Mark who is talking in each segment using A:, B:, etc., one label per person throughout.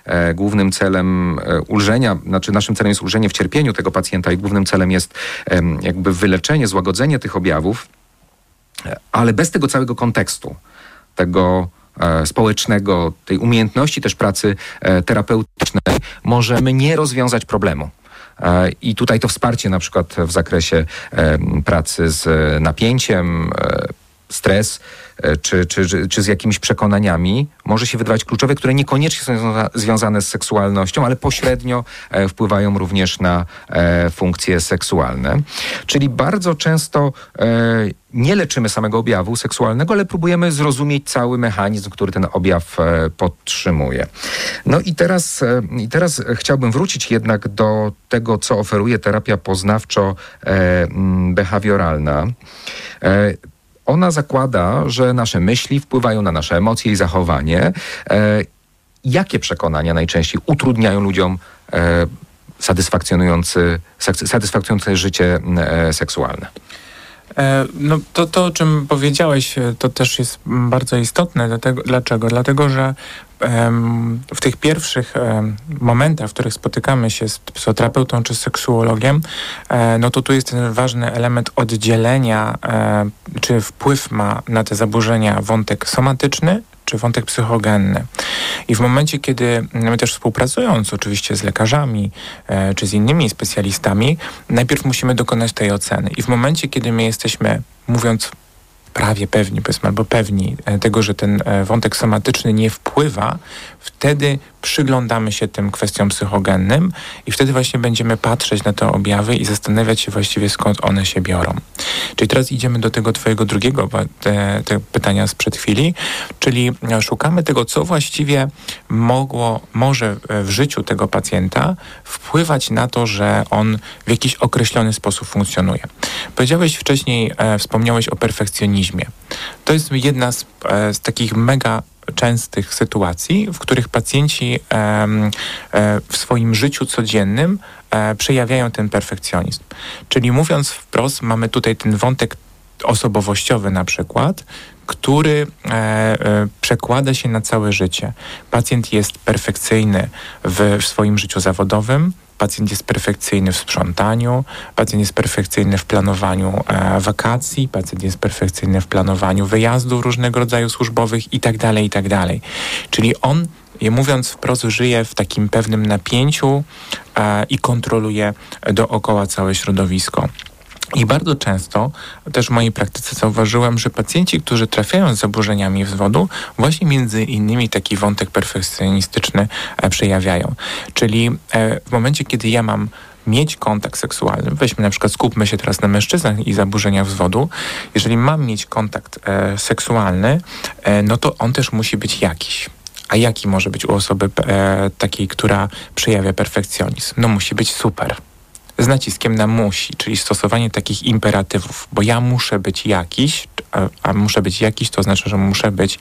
A: głównym celem naszym celem jest ulżenie w cierpieniu tego pacjenta i głównym celem jest jakby wyleczenie, złagodzenie tych objawów, ale bez tego całego kontekstu, tego społecznego, tej umiejętności też pracy terapeutycznej możemy nie rozwiązać problemu. I tutaj to wsparcie na przykład w zakresie pracy z napięciem, stres czy z jakimiś przekonaniami może się wydawać kluczowe, które niekoniecznie są związane z seksualnością, ale pośrednio wpływają również na funkcje seksualne. Czyli bardzo często nie leczymy samego objawu seksualnego, ale próbujemy zrozumieć cały mechanizm, który ten objaw podtrzymuje. No i teraz chciałbym wrócić jednak do tego, co oferuje terapia poznawczo-behawioralna. Ona zakłada, że nasze myśli wpływają na nasze emocje i zachowanie. Jakie przekonania najczęściej utrudniają ludziom satysfakcjonujące życie seksualne?
B: No to, o czym powiedziałeś, to też jest bardzo istotne. Dlaczego? Dlatego, że w tych pierwszych momentach, w których spotykamy się z psychoterapeutą czy seksuologiem, no to tu jest ten ważny element oddzielenia, czy wpływ ma na te zaburzenia wątek somatyczny, czy wątek psychogenny. I w momencie, kiedy my też współpracując oczywiście z lekarzami, czy z innymi specjalistami, najpierw musimy dokonać tej oceny. I w momencie, kiedy my jesteśmy, mówiąc prawie pewni, powiedzmy, albo pewni tego, że ten wątek somatyczny nie wpływa, wtedy przyglądamy się tym kwestiom psychogennym i wtedy właśnie będziemy patrzeć na te objawy i zastanawiać się właściwie, skąd one się biorą. Czyli teraz idziemy do tego twojego drugiego te pytania sprzed chwili, czyli szukamy tego, co właściwie może w życiu tego pacjenta wpływać na to, że on w jakiś określony sposób funkcjonuje. Powiedziałeś wcześniej, wspomniałeś o perfekcjonizmie. To jest jedna z takich mega częstych sytuacji, w których pacjenci w swoim życiu codziennym przejawiają ten perfekcjonizm. Czyli mówiąc wprost, mamy tutaj ten wątek osobowościowy na przykład, który przekłada się na całe życie. Pacjent jest perfekcyjny w swoim życiu zawodowym, pacjent jest perfekcyjny w sprzątaniu, pacjent jest perfekcyjny w planowaniu wakacji, pacjent jest perfekcyjny w planowaniu wyjazdów różnego rodzaju służbowych itd., itd. Czyli on, mówiąc wprost, żyje w takim pewnym napięciu i kontroluje dookoła całe środowisko. I bardzo często też w mojej praktyce zauważyłem, że pacjenci, którzy trafiają z zaburzeniami wzwodu, właśnie między innymi taki wątek perfekcjonistyczny przejawiają. Czyli w momencie, kiedy ja mam mieć kontakt seksualny, weźmy na przykład, skupmy się teraz na mężczyznach i zaburzeniach wzwodu, jeżeli mam mieć kontakt seksualny, no to on też musi być jakiś. A jaki może być u osoby takiej, która przejawia perfekcjonizm? No musi być super. Z naciskiem na musi, czyli stosowanie takich imperatywów, bo ja muszę być jakiś, a muszę być jakiś, to oznacza, że muszę być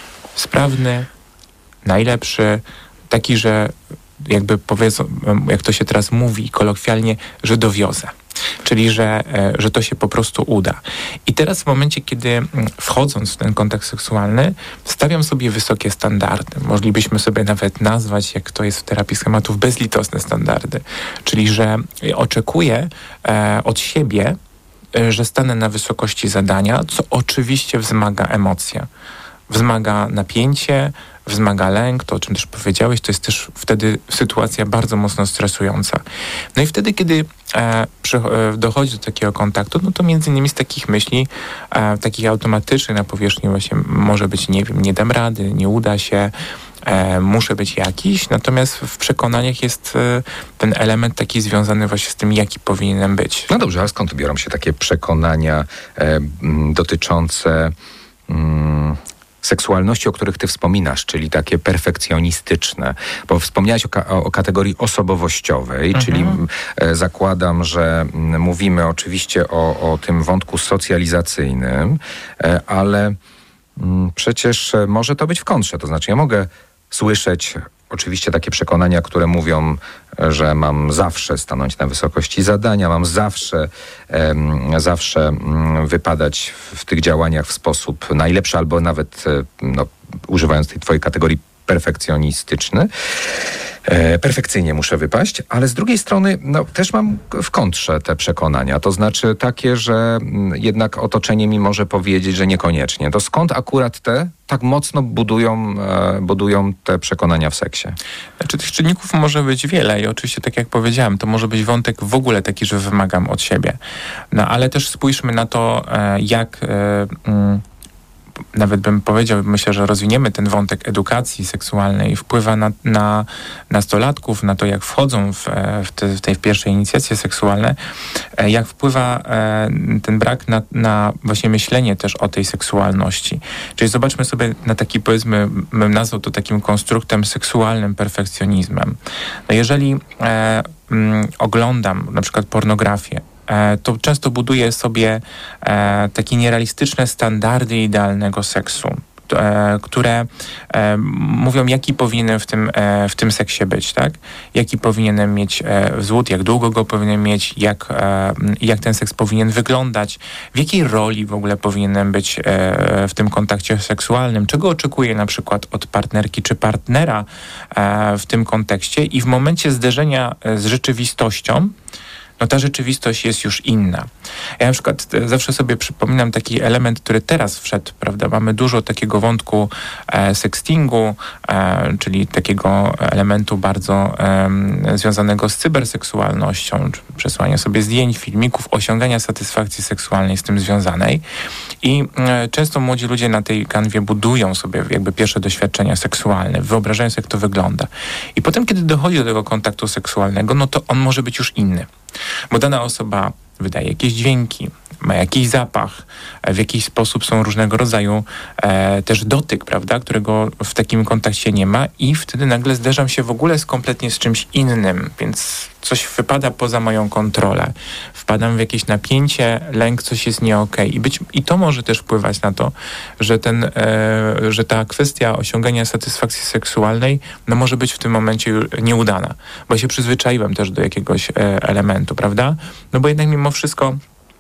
B: sprawny, najlepszy, taki, że jakby powiedzą, jak to się teraz mówi kolokwialnie, że dowiozę. Czyli, że to się po prostu uda. I teraz w momencie, kiedy wchodząc w ten kontakt seksualny, stawiam sobie wysokie standardy. Moglibyśmy sobie nawet nazwać, jak to jest w terapii schematów, bezlitosne standardy. Czyli, że oczekuję od siebie, że stanę na wysokości zadania, co oczywiście wzmaga emocje. Wzmaga napięcie, wzmaga lęk, to o czym też powiedziałeś, to jest też wtedy sytuacja bardzo mocno stresująca. No i wtedy, kiedy dochodzi do takiego kontaktu, no to między innymi z takich myśli, takich automatycznych na powierzchni właśnie może być, nie wiem, nie dam rady, nie uda się, muszę być jakiś, natomiast w przekonaniach jest ten element taki związany właśnie z tym, jaki powinienem być.
A: No dobrze, a skąd biorą się takie przekonania dotyczące seksualności, o których ty wspominasz, czyli takie perfekcjonistyczne, bo wspomniałeś o kategorii osobowościowej, czyli zakładam, że mówimy oczywiście o tym wątku socjalizacyjnym, ale przecież może to być w kontrze, to znaczy ja mogę słyszeć oczywiście takie przekonania, które mówią, że mam zawsze stanąć na wysokości zadania, mam zawsze wypadać w tych działaniach w sposób najlepszy, albo nawet używając tej twojej kategorii perfekcjonistyczny. Perfekcyjnie muszę wypaść, ale z drugiej strony też mam w kontrze te przekonania. To znaczy takie, że jednak otoczenie mi może powiedzieć, że niekoniecznie. To skąd akurat te tak mocno budują te przekonania w seksie?
B: Znaczy tych czynników może być wiele i oczywiście tak jak powiedziałem, to może być wątek w ogóle taki, że wymagam od siebie. No ale też spójrzmy na to, jak nawet bym powiedział, myślę, że rozwiniemy ten wątek edukacji seksualnej, wpływa na nastolatków, na to, jak wchodzą w tej pierwsze inicjacje seksualne, jak wpływa ten brak na właśnie myślenie też o tej seksualności. Czyli zobaczmy sobie na taki, powiedzmy, bym nazwał to takim konstruktem seksualnym perfekcjonizmem. No jeżeli oglądam na przykład pornografię, to często buduje sobie takie nierealistyczne standardy idealnego seksu, które mówią, jaki powinienem w tym seksie być, tak? Jaki powinienem mieć wzód, jak długo go powinienem mieć, jak ten seks powinien wyglądać, w jakiej roli w ogóle powinienem być w tym kontakcie seksualnym, czego oczekuję na przykład od partnerki czy partnera w tym kontekście i w momencie zderzenia z rzeczywistością, no ta rzeczywistość jest już inna. Ja na przykład zawsze sobie przypominam taki element, który teraz wszedł, prawda? Mamy dużo takiego wątku sextingu, czyli takiego elementu bardzo związanego z cyberseksualnością, czy przesłania sobie zdjęć, filmików, osiągania satysfakcji seksualnej z tym związanej. I często młodzi ludzie na tej kanwie budują sobie jakby pierwsze doświadczenia seksualne, wyobrażają sobie, jak to wygląda. I potem, kiedy dochodzi do tego kontaktu seksualnego, no to on może być już inny. Bo dana osoba wydaje jakieś dźwięki, ma jakiś zapach, w jakiś sposób są różnego rodzaju też dotyk, prawda, którego w takim kontakcie nie ma i wtedy nagle zderzam się w ogóle kompletnie z czymś innym, więc coś wypada poza moją kontrolę. Wpadam w jakieś napięcie, lęk, coś jest nie okej. I to może też wpływać na to, że ta kwestia osiągania satysfakcji seksualnej może być w tym momencie nieudana, bo się przyzwyczaiłem też do jakiegoś elementu, prawda? No bo jednak mimo wszystko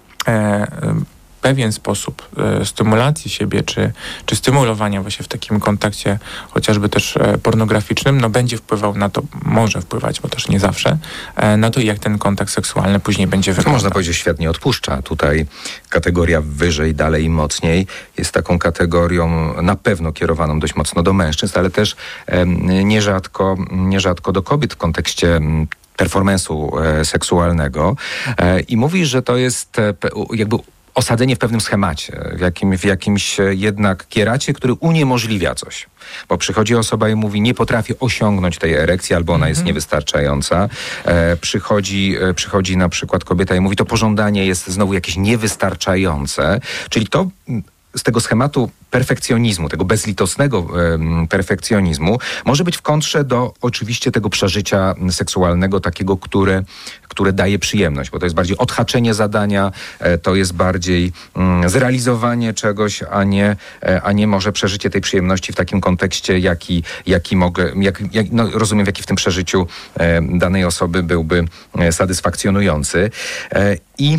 B: pewien sposób stymulacji siebie, czy stymulowania właśnie w takim kontakcie chociażby też pornograficznym, będzie wpływał na to, może wpływać, bo też nie zawsze, na to, jak ten kontakt seksualny później będzie wyglądał.
A: Można powiedzieć, świat nie odpuszcza. Tutaj kategoria wyżej, dalej i mocniej jest taką kategorią na pewno kierowaną dość mocno do mężczyzn, ale też nierzadko do kobiet w kontekście performance'u seksualnego. I mówi, że to jest jakby osadzenie w pewnym schemacie, w jakimś jednak kieracie, który uniemożliwia coś. Bo przychodzi osoba i mówi, nie potrafię osiągnąć tej erekcji, albo ona jest niewystarczająca. Przychodzi na przykład kobieta i mówi, to pożądanie jest znowu jakieś niewystarczające. Czyli to z tego schematu perfekcjonizmu, tego bezlitosnego perfekcjonizmu, może być w kontrze do oczywiście tego przeżycia seksualnego, takiego, które daje przyjemność, bo to jest bardziej odhaczenie zadania, to jest bardziej zrealizowanie czegoś, a nie może przeżycie tej przyjemności w takim kontekście, rozumiem, jaki w tym przeżyciu danej osoby byłby satysfakcjonujący. I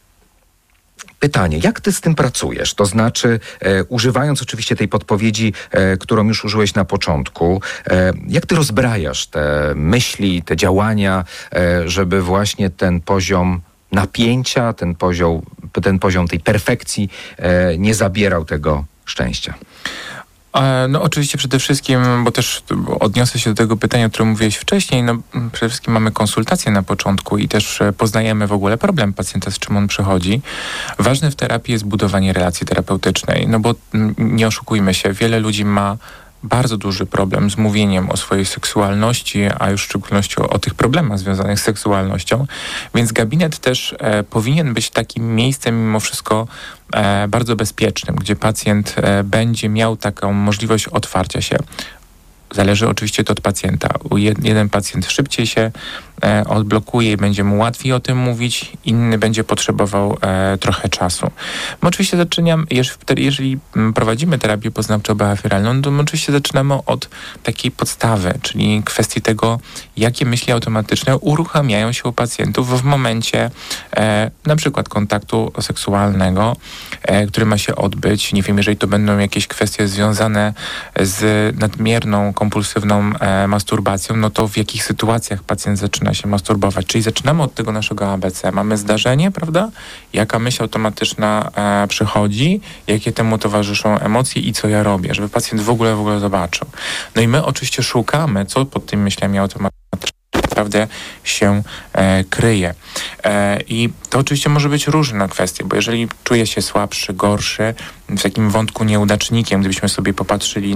A: pytanie, jak ty z tym pracujesz? To znaczy, używając oczywiście tej podpowiedzi, którą już użyłeś na początku, jak ty rozbrajasz te myśli, te działania, żeby właśnie ten poziom napięcia, ten poziom tej perfekcji nie zabierał tego szczęścia?
B: No oczywiście przede wszystkim, bo też odniosę się do tego pytania, o którym mówiłeś wcześniej, przede wszystkim mamy konsultacje na początku i też poznajemy w ogóle problem pacjenta, z czym on przychodzi. Ważne w terapii jest budowanie relacji terapeutycznej, bo nie oszukujmy się, wiele ludzi ma bardzo duży problem z mówieniem o swojej seksualności, a już w szczególności o tych problemach związanych z seksualnością. Więc gabinet też powinien być takim miejscem mimo wszystko bardzo bezpiecznym, gdzie pacjent będzie miał taką możliwość otwarcia się. Zależy oczywiście to od pacjenta. Jeden pacjent szybciej się odblokuje i będzie mu łatwiej o tym mówić, inny będzie potrzebował trochę czasu. My oczywiście jeżeli prowadzimy terapię poznawczo-behawioralną, to my oczywiście zaczynamy od takiej podstawy, czyli kwestii tego, jakie myśli automatyczne uruchamiają się u pacjentów w momencie na przykład kontaktu seksualnego, który ma się odbyć. Nie wiem, jeżeli to będą jakieś kwestie związane z nadmierną, kompulsywną masturbacją, no to w jakich sytuacjach pacjent zaczyna się masturbować. Czyli zaczynamy od tego naszego ABC. Mamy zdarzenie, prawda? Jaka myśl automatyczna przychodzi, jakie temu towarzyszą emocje i co ja robię, żeby pacjent w ogóle zobaczył. No i my oczywiście szukamy, co pod tymi myślami automatycznymi naprawdę się kryje. I to oczywiście może być różne kwestie, bo jeżeli czuję się słabszy, gorszy, w takim wątku nieudacznikiem, gdybyśmy sobie popatrzyli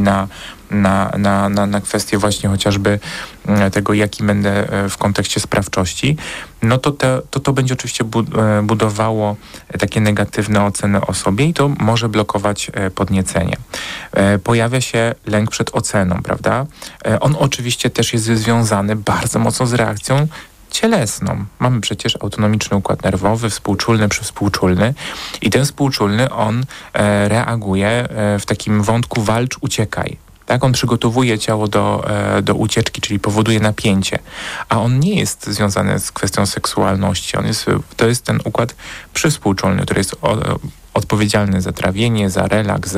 B: na kwestię właśnie chociażby tego, jaki będę w kontekście sprawczości, no to będzie oczywiście budowało takie negatywne oceny o sobie i to może blokować podniecenie. Pojawia się lęk przed oceną, prawda? On oczywiście też jest związany bardzo mocno z reakcją cielesną. Mamy przecież autonomiczny układ nerwowy, współczulny, przywspółczulny i ten współczulny, on reaguje w takim wątku walcz, uciekaj. Tak, on przygotowuje ciało do ucieczki, czyli powoduje napięcie. A on nie jest związany z kwestią seksualności. To jest ten układ przywspółczulny, który jest odpowiedzialny za trawienie, za relaks,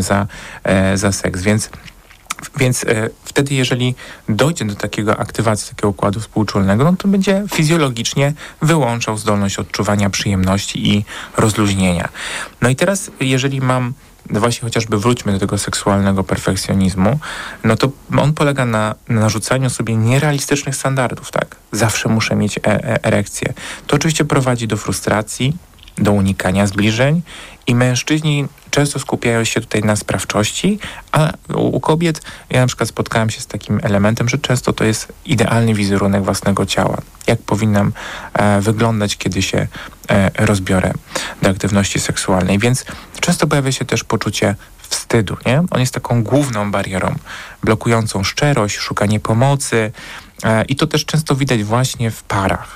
B: za seks. Więc wtedy, jeżeli dojdzie do takiego aktywacji takiego układu współczulnego, no to będzie fizjologicznie wyłączał zdolność odczuwania przyjemności i rozluźnienia. No i teraz, jeżeli mam właśnie chociażby wróćmy do tego seksualnego perfekcjonizmu, no to on polega na narzucaniu sobie nierealistycznych standardów, tak? Zawsze muszę mieć erekcję. To oczywiście prowadzi do frustracji, do unikania zbliżeń i mężczyźni często skupiają się tutaj na sprawczości, a u kobiet ja na przykład spotkałem się z takim elementem, że często to jest idealny wizerunek własnego ciała. Jak powinnam wyglądać, kiedy się rozbiorę do aktywności seksualnej. Więc często pojawia się też poczucie wstydu, nie? On jest taką główną barierą blokującą szczerość, szukanie pomocy i to też często widać właśnie w parach.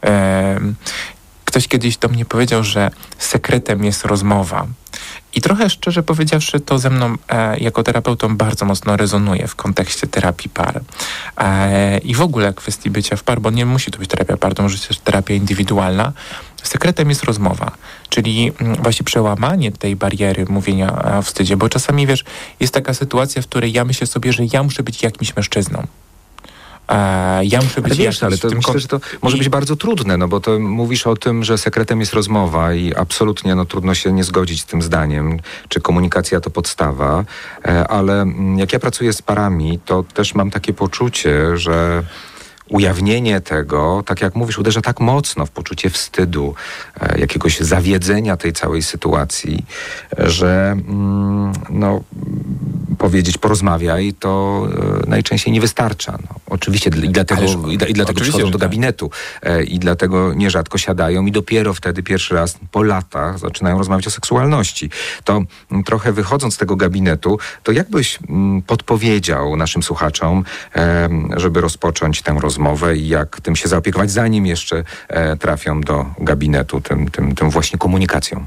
B: Ktoś kiedyś do mnie powiedział, że sekretem jest rozmowa. I trochę szczerze powiedziawszy, to ze mną jako terapeutą bardzo mocno rezonuje w kontekście terapii par. I w ogóle kwestii bycia w par, bo nie musi to być terapia par, to może być też terapia indywidualna. Sekretem jest rozmowa, czyli właśnie przełamanie tej bariery mówienia o wstydzie, bo czasami, wiesz, jest taka sytuacja, w której ja myślę sobie, że ja muszę być jakimś mężczyzną. Ja muszę być
A: ale to myślę, że to może być bardzo trudne, no bo to mówisz o tym, że sekretem jest rozmowa i absolutnie trudno się nie zgodzić z tym zdaniem, czy komunikacja to podstawa, ale jak ja pracuję z parami, to też mam takie poczucie, że ujawnienie tego, tak jak mówisz, uderza tak mocno w poczucie wstydu, jakiegoś zawiedzenia tej całej sytuacji, że powiedzieć porozmawiaj, to najczęściej nie wystarcza. Oczywiście i dlatego przychodzą do gabinetu i dlatego nierzadko siadają i dopiero wtedy pierwszy raz po latach zaczynają rozmawiać o seksualności. To trochę wychodząc z tego gabinetu, to jakbyś podpowiedział naszym słuchaczom, żeby rozpocząć tę rozmowę i jak tym się zaopiekować, zanim jeszcze trafią do gabinetu tym właśnie komunikacją?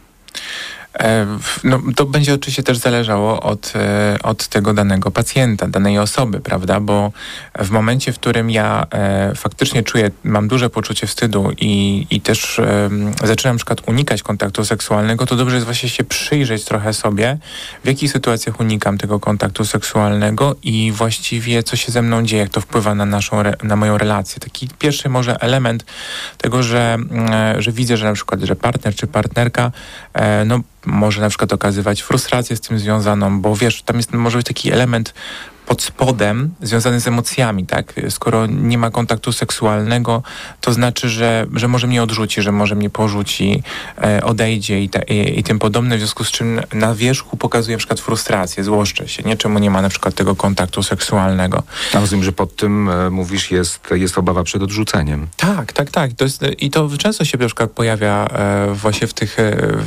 B: To będzie oczywiście też zależało od tego danego pacjenta, danej osoby, prawda? Bo w momencie, w którym ja faktycznie mam duże poczucie wstydu i też zaczynam na przykład unikać kontaktu seksualnego, to dobrze jest właśnie się przyjrzeć trochę sobie, w jakich sytuacjach unikam tego kontaktu seksualnego i właściwie co się ze mną dzieje, jak to wpływa na moją relację. Taki pierwszy może element tego, że widzę, że na przykład, że partner czy partnerka może na przykład okazywać frustrację z tym związaną, bo wiesz, tam może być taki element pod spodem związany z emocjami, tak? Skoro nie ma kontaktu seksualnego, to znaczy, że może mnie odrzuci, że może mnie porzuci, odejdzie i tym podobne, w związku z czym na wierzchu pokazuje na przykład frustrację, złoszczę się, nie? Czemu nie ma na przykład tego kontaktu seksualnego.
A: A rozumiem, że pod tym mówisz jest obawa przed odrzuceniem.
B: Tak. I to często się na przykład pojawia właśnie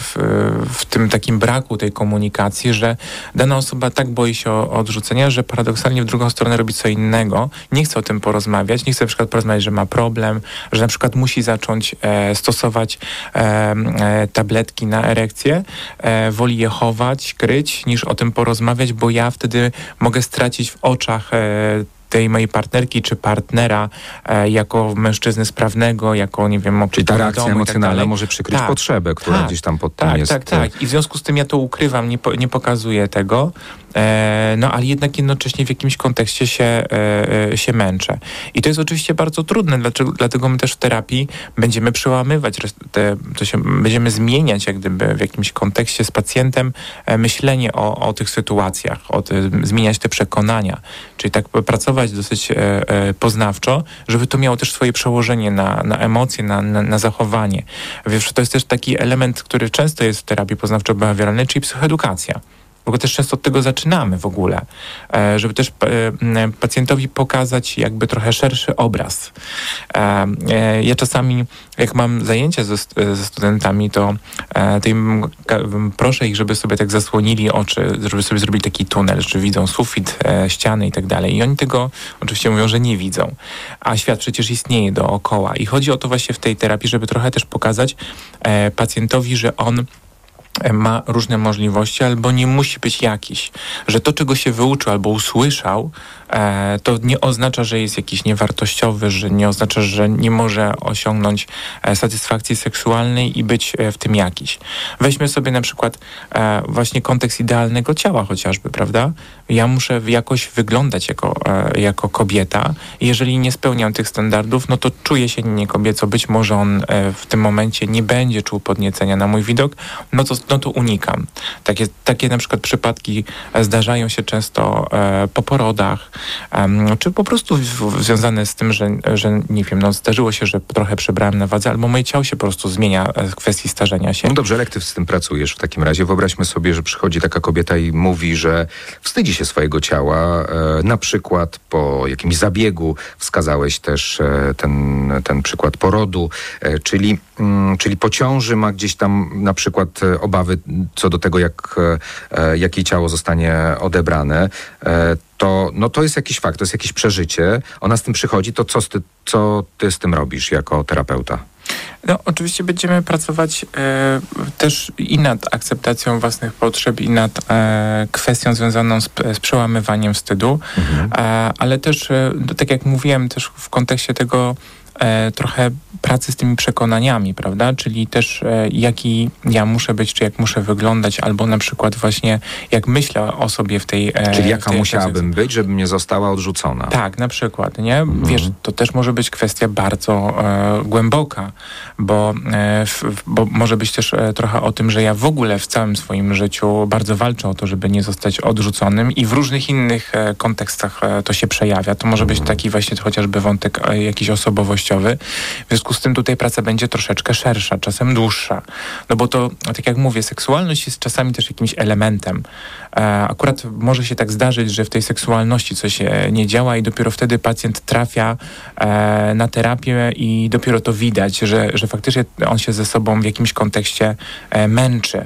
B: w tym takim braku tej komunikacji, że dana osoba tak boi się odrzucenia, że paradoks paradoksalnie w drugą stronę robi co innego, nie chce o tym porozmawiać, nie chce na przykład porozmawiać, że ma problem, że na przykład musi zacząć stosować tabletki na erekcję, woli je chować, kryć, niż o tym porozmawiać, bo ja wtedy mogę stracić w oczach tej mojej partnerki czy partnera jako mężczyzny sprawnego, jako, nie wiem,
A: czyli ta reakcja emocjonalna
B: tak
A: może przykryć potrzebę, która gdzieś tam pod tym jest.
B: Tak. I w związku z tym ja to ukrywam, nie pokazuję tego, ale jednak jednocześnie w jakimś kontekście się męczę. I to jest oczywiście bardzo trudne, dlatego my też w terapii będziemy przełamywać, będziemy zmieniać jak gdyby w jakimś kontekście z pacjentem myślenie o tych sytuacjach, zmieniać te przekonania. Czyli tak pracować dosyć poznawczo, żeby to miało też swoje przełożenie na emocje, na zachowanie. Wiesz, to jest też taki element, który często jest w terapii poznawczo-behawioralnej, czyli psychoedukacja. W ogóle też często od tego zaczynamy w ogóle, żeby też pacjentowi pokazać jakby trochę szerszy obraz. Ja czasami, jak mam zajęcia ze studentami, to im proszę ich, żeby sobie tak zasłonili oczy, żeby sobie zrobili taki tunel, że widzą sufit, ściany i tak dalej. I oni tego oczywiście mówią, że nie widzą. A świat przecież istnieje dookoła. I chodzi o to właśnie w tej terapii, żeby trochę też pokazać pacjentowi, że on ma różne możliwości, albo nie musi być jakiś. Że to, czego się wyuczył albo usłyszał, to nie oznacza, że jest jakiś niewartościowy, że nie oznacza, że nie może osiągnąć satysfakcji seksualnej i być w tym jakiś. Weźmy sobie na przykład właśnie kontekst idealnego ciała chociażby, prawda? Ja muszę jakoś wyglądać jako kobieta i jeżeli nie spełniam tych standardów, no to czuję się nie kobieco. Być może on w tym momencie nie będzie czuł podniecenia na mój widok, no to unikam. Takie na przykład przypadki zdarzają się często po porodach, czy po prostu związane z tym, że nie wiem, no zdarzyło się, że trochę przybrałem na wadze, albo moje ciało się po prostu zmienia w kwestii starzenia się.
A: No dobrze, jak ty z tym pracujesz w takim razie? Wyobraźmy sobie, że przychodzi taka kobieta i mówi, że wstydzi się swojego ciała, na przykład po jakimś zabiegu, wskazałeś też ten przykład porodu, czyli po ciąży ma gdzieś tam na przykład obawy co do tego, jak jej ciało zostanie odebrane, to jest jakiś fakt, to jest jakieś przeżycie. Ona z tym przychodzi, to co ty z tym robisz jako terapeuta?
B: No, oczywiście będziemy pracować też i nad akceptacją własnych potrzeb, i nad kwestią związaną z przełamywaniem wstydu, ale też, tak jak mówiłem, też w kontekście tego trochę pracy z tymi przekonaniami, prawda? Czyli też jaki ja muszę być, czy jak muszę wyglądać, albo na przykład właśnie jak myślę o sobie w tej
A: czyli jaka musiałabym być, żeby mnie została odrzucona.
B: Tak, na przykład, nie? Wiesz, to też może być kwestia bardzo głęboka, bo może być też trochę o tym, że ja w ogóle w całym swoim życiu bardzo walczę o to, żeby nie zostać odrzuconym i w różnych innych kontekstach to się przejawia. To może być taki właśnie chociażby wątek jakiś osobowościowy. W związku z tym tutaj praca będzie troszeczkę szersza, czasem dłuższa. No bo to, tak jak mówię, seksualność jest czasami też jakimś elementem. Akurat może się tak zdarzyć, że w tej seksualności coś nie działa i dopiero wtedy pacjent trafia na terapię i dopiero to widać, że faktycznie on się ze sobą w jakimś kontekście męczy.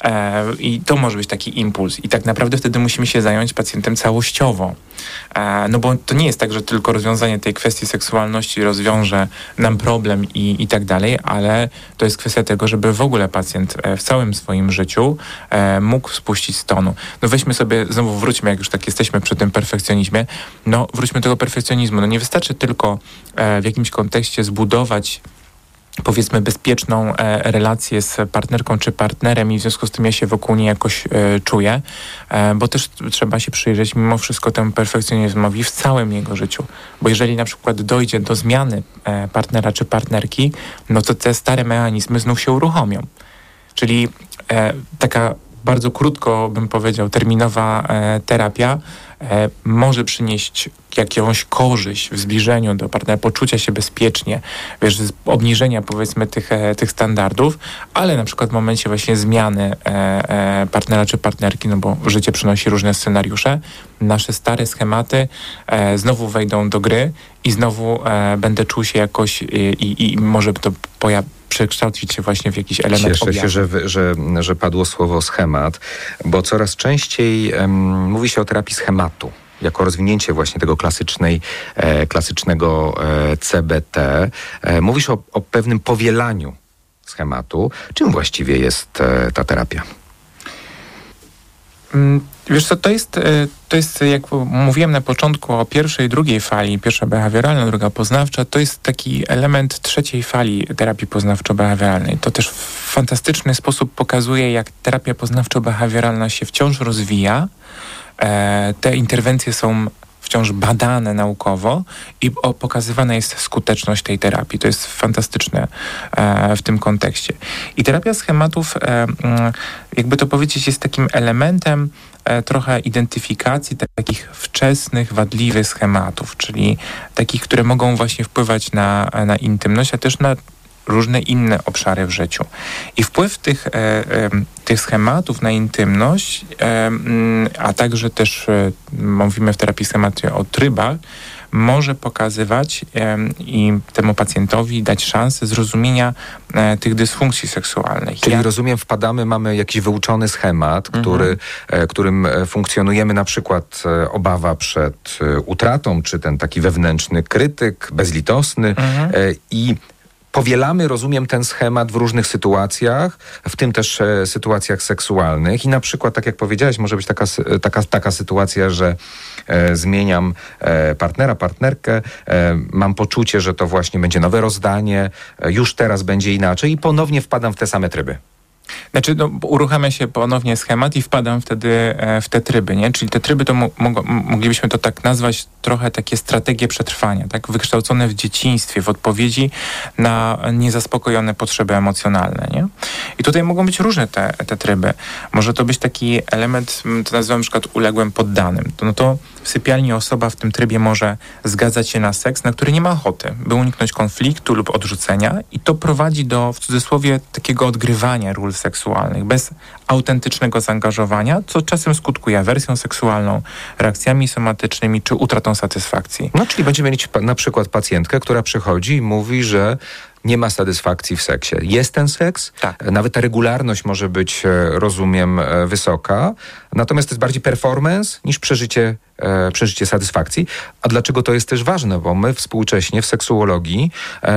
B: I to może być taki impuls. I tak naprawdę wtedy musimy się zająć pacjentem całościowo. No bo to nie jest tak, że tylko rozwiązanie tej kwestii seksualności rozwiąże nam problem i tak dalej, ale to jest kwestia tego, żeby w ogóle pacjent w całym swoim życiu mógł spuścić z tonu. No weźmy sobie, znowu wróćmy, jak już tak jesteśmy przy tym perfekcjonizmie, no wróćmy do tego perfekcjonizmu. No nie wystarczy tylko w jakimś kontekście zbudować powiedzmy bezpieczną relację z partnerką czy partnerem i w związku z tym ja się wokół niej jakoś czuję, bo też trzeba się przyjrzeć mimo wszystko temu perfekcjonizmowi w całym jego życiu. Bo jeżeli na przykład dojdzie do zmiany partnera czy partnerki, no to te stare mechanizmy znów się uruchomią. Czyli taka bardzo krótko bym powiedział terminowa terapia może przynieść jakąś korzyść w zbliżeniu do partnera, poczucia się bezpiecznie, wiesz, obniżenia powiedzmy tych standardów, ale na przykład w momencie właśnie zmiany partnera czy partnerki, no bo życie przynosi różne scenariusze, nasze stare schematy znowu wejdą do gry i znowu będę czuł się jakoś i może to przekształcić się właśnie w jakiś element
A: Cieszę się, że padło słowo schemat, bo coraz częściej mówi się o terapii schematu. jako rozwinięcie właśnie tego klasycznego CBT. Mówisz o pewnym powielaniu schematu. Czym właściwie jest ta terapia?
B: Wiesz co, to jest, jak mówiłem na początku o pierwszej i drugiej fali, pierwsza behawioralna, druga poznawcza, to jest taki element trzeciej fali terapii poznawczo-behawioralnej. To też w fantastyczny sposób pokazuje, jak terapia poznawczo-behawioralna się wciąż rozwija. Te interwencje są wciąż badane naukowo i pokazywana jest skuteczność tej terapii. To jest fantastyczne w tym kontekście. I terapia schematów, jakby to powiedzieć, jest takim elementem trochę identyfikacji takich wczesnych, wadliwych schematów, czyli takich, które mogą właśnie wpływać na intymność, a też na różne inne obszary w życiu. I wpływ tych schematów na intymność, a także też mówimy w terapii schematy o trybach, może pokazywać i temu pacjentowi dać szansę zrozumienia tych dysfunkcji seksualnych.
A: Czyli rozumiem, mamy jakiś wyuczony schemat, którym funkcjonujemy, na przykład obawa przed utratą, czy ten taki wewnętrzny krytyk, bezlitosny i powielamy, rozumiem, ten schemat w różnych sytuacjach, w tym też sytuacjach seksualnych. I na przykład, tak jak powiedziałeś, może być taka sytuacja, że zmieniam partnera, partnerkę, mam poczucie, że to właśnie będzie nowe rozdanie, już teraz będzie inaczej i ponownie wpadam w te same tryby.
B: Znaczy, uruchamia się ponownie schemat i wpadam wtedy w te tryby, nie? Czyli te tryby to moglibyśmy to tak nazwać trochę takie strategie przetrwania, tak? Wykształcone w dzieciństwie, w odpowiedzi na niezaspokojone potrzeby emocjonalne, nie? I tutaj mogą być różne te tryby. Może to być taki element, to nazywam na przykład uległym poddanym. To w sypialni osoba w tym trybie może zgadzać się na seks, na który nie ma ochoty, by uniknąć konfliktu lub odrzucenia i to prowadzi do, w cudzysłowie, takiego odgrywania ról seksualnych, bez autentycznego zaangażowania, co czasem skutkuje awersją seksualną, reakcjami somatycznymi czy utratą satysfakcji.
A: No, czyli będziemy mieć na przykład pacjentkę, która przychodzi i mówi, że nie ma satysfakcji w seksie. Jest ten seks,
B: tak.
A: Nawet ta regularność może być, rozumiem, wysoka, natomiast to jest bardziej performance niż przeżycie satysfakcji. A dlaczego to jest też ważne? Bo my współcześnie w seksuologii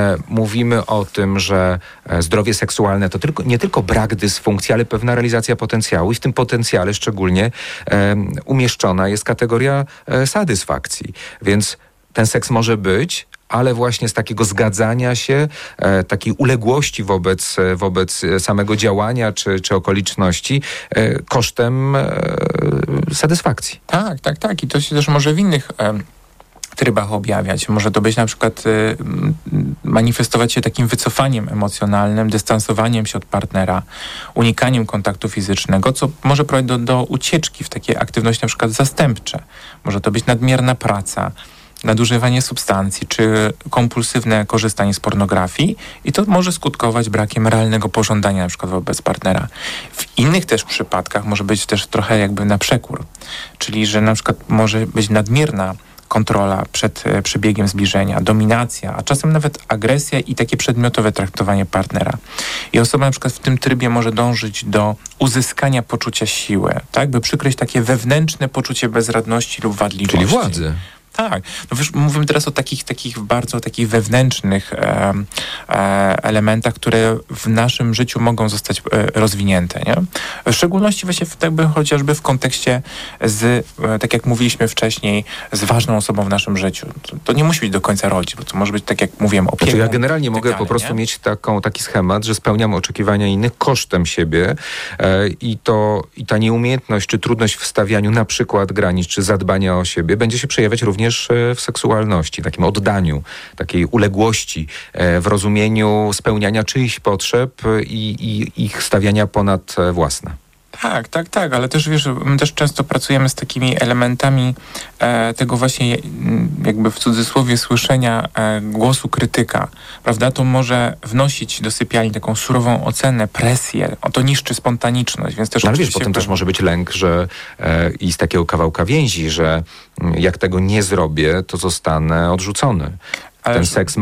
A: mówimy o tym, że zdrowie seksualne to nie tylko brak dysfunkcji, ale pewna realizacja potencjału i w tym potencjale szczególnie umieszczona jest kategoria satysfakcji. Więc ten seks może być, ale właśnie z takiego zgadzania się, takiej uległości wobec samego działania czy okoliczności kosztem satysfakcji.
B: Tak. I to się też może w innych trybach objawiać. Może to być na przykład manifestować się takim wycofaniem emocjonalnym, dystansowaniem się od partnera, unikaniem kontaktu fizycznego, co może prowadzić do ucieczki w takie aktywności na przykład zastępcze. Może to być nadmierna praca, nadużywanie substancji czy kompulsywne korzystanie z pornografii i to może skutkować brakiem realnego pożądania na przykład wobec partnera. W innych też przypadkach może być też trochę jakby na przekór, czyli że na przykład może być nadmierna kontrola przed przebiegiem zbliżenia, dominacja, a czasem nawet agresja i takie przedmiotowe traktowanie partnera. I osoba na przykład w tym trybie może dążyć do uzyskania poczucia siły, tak, by przykryć takie wewnętrzne poczucie bezradności lub wadliwości.
A: Czyli władzy.
B: Tak. No wiesz, mówimy teraz o takich bardzo takich wewnętrznych elementach, które w naszym życiu mogą zostać rozwinięte, nie? W szczególności właśnie chociażby w kontekście tak jak mówiliśmy wcześniej, z ważną osobą w naszym życiu. To nie musi być do końca rodzic, bo to może być, tak jak mówiłem, opieką.
A: Znaczy ja generalnie mogę po prostu mieć taki schemat, że spełniam oczekiwania innych kosztem siebie i ta nieumiejętność czy trudność w stawianiu na przykład granic czy zadbania o siebie będzie się przejawiać również w seksualności, takim oddaniu, takiej uległości, w rozumieniu spełniania czyichś potrzeb i ich stawiania ponad własne.
B: Tak, ale też wiesz, my też często pracujemy z takimi elementami tego właśnie jakby w cudzysłowie słyszenia głosu krytyka, prawda? To może wnosić do sypialni taką surową ocenę, presję, to niszczy spontaniczność, więc też...
A: No ale wiesz, potem też może być lęk, że i z takiego kawałka więzi, że jak tego nie zrobię, to zostanę odrzucony. Ten seks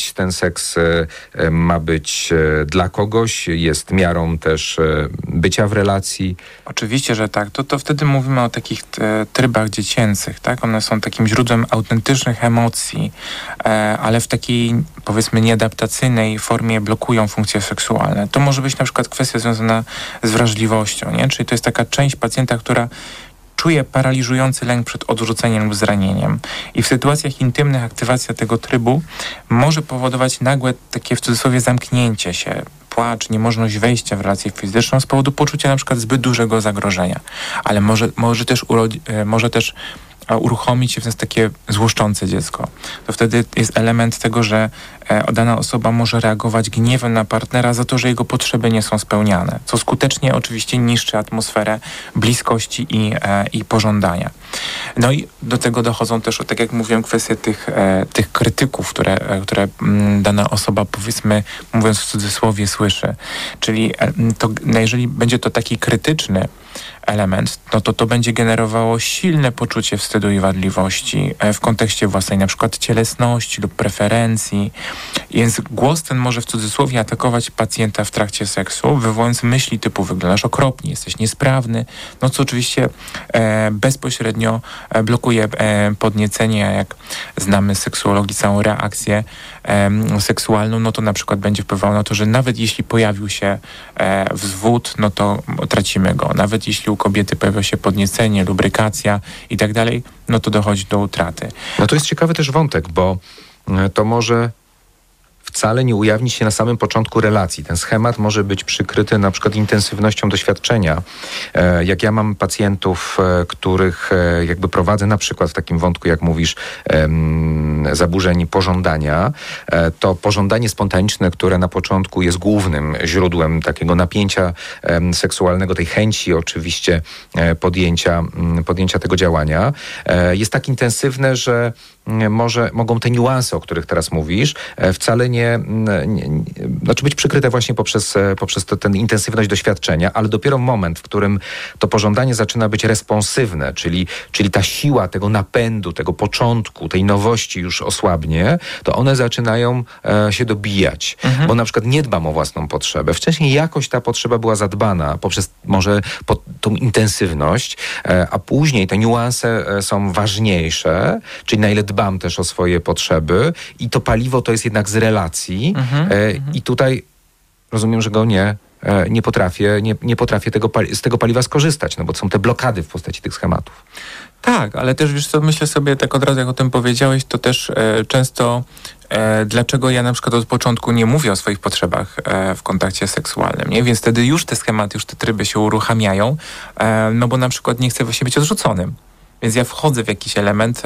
A: ma być dla kogoś, jest miarą też bycia w relacji.
B: Oczywiście, że tak. To wtedy mówimy o takich trybach dziecięcych, tak? One są takim źródłem autentycznych emocji, ale w takiej, powiedzmy, nieadaptacyjnej formie blokują funkcje seksualne. To może być na przykład kwestia związana z wrażliwością, nie? Czyli to jest taka część pacjenta, która czuje paraliżujący lęk przed odrzuceniem lub zranieniem. I w sytuacjach intymnych aktywacja tego trybu może powodować nagłe takie w cudzysłowie zamknięcie się, płacz, niemożność wejścia w relację fizyczną z powodu poczucia na przykład zbyt dużego zagrożenia. Ale może też uruchomić się w nas takie złoszczące dziecko. To wtedy jest element tego, że dana osoba może reagować gniewem na partnera za to, że jego potrzeby nie są spełniane, co skutecznie oczywiście niszczy atmosferę bliskości i pożądania. No i do tego dochodzą też, tak jak mówiłem, kwestie tych krytyków, które dana osoba, powiedzmy, mówiąc w cudzysłowie, słyszy. Czyli jeżeli będzie to taki krytyczny element, no to będzie generowało silne poczucie wstydu i wadliwości w kontekście własnej na przykład cielesności lub preferencji. Więc głos ten może w cudzysłowie atakować pacjenta w trakcie seksu, wywołując myśli typu wyglądasz okropnie, jesteś niesprawny, no co oczywiście bezpośrednio blokuje podniecenie, a jak znamy z seksuologii całą reakcję seksualną, no to na przykład będzie wpływało na to, że nawet jeśli pojawił się wzwód, no to tracimy go. Nawet jeśli u kobiety pojawia się podniecenie, lubrykacja i tak dalej, no to dochodzi do utraty.
A: No to jest ciekawy też wątek, bo to może wcale nie ujawnić się na samym początku relacji. Ten schemat może być przykryty na przykład intensywnością doświadczenia. Jak ja mam pacjentów, których jakby prowadzę na przykład w takim wątku, jak mówisz, zaburzeń pożądania, to pożądanie spontaniczne, które na początku jest głównym źródłem takiego napięcia seksualnego, tej chęci oczywiście podjęcia tego działania, jest tak intensywne, że mogą te niuanse, o których teraz mówisz, wcale znaczy być przykryte właśnie poprzez tę intensywność doświadczenia, ale dopiero moment, w którym to pożądanie zaczyna być responsywne, czyli ta siła tego napędu, tego początku, tej nowości już osłabnie, to one zaczynają się dobijać, bo na przykład nie dbam o własną potrzebę. Wcześniej jakoś ta potrzeba była zadbana poprzez może tą intensywność, a później te niuanse są ważniejsze, czyli na ile dbam też o swoje potrzeby i to paliwo to jest jednak z relacji i tutaj rozumiem, że go nie potrafię z tego paliwa skorzystać, no bo są te blokady w postaci tych schematów.
B: Tak, ale też wiesz co, myślę sobie tak od razu, jak o tym powiedziałeś, to też często dlaczego ja na przykład od początku nie mówię o swoich potrzebach w kontakcie seksualnym, nie? Więc wtedy już te schematy, już te tryby się uruchamiają, no bo na przykład nie chcę właśnie być odrzuconym. Więc ja wchodzę w jakiś element,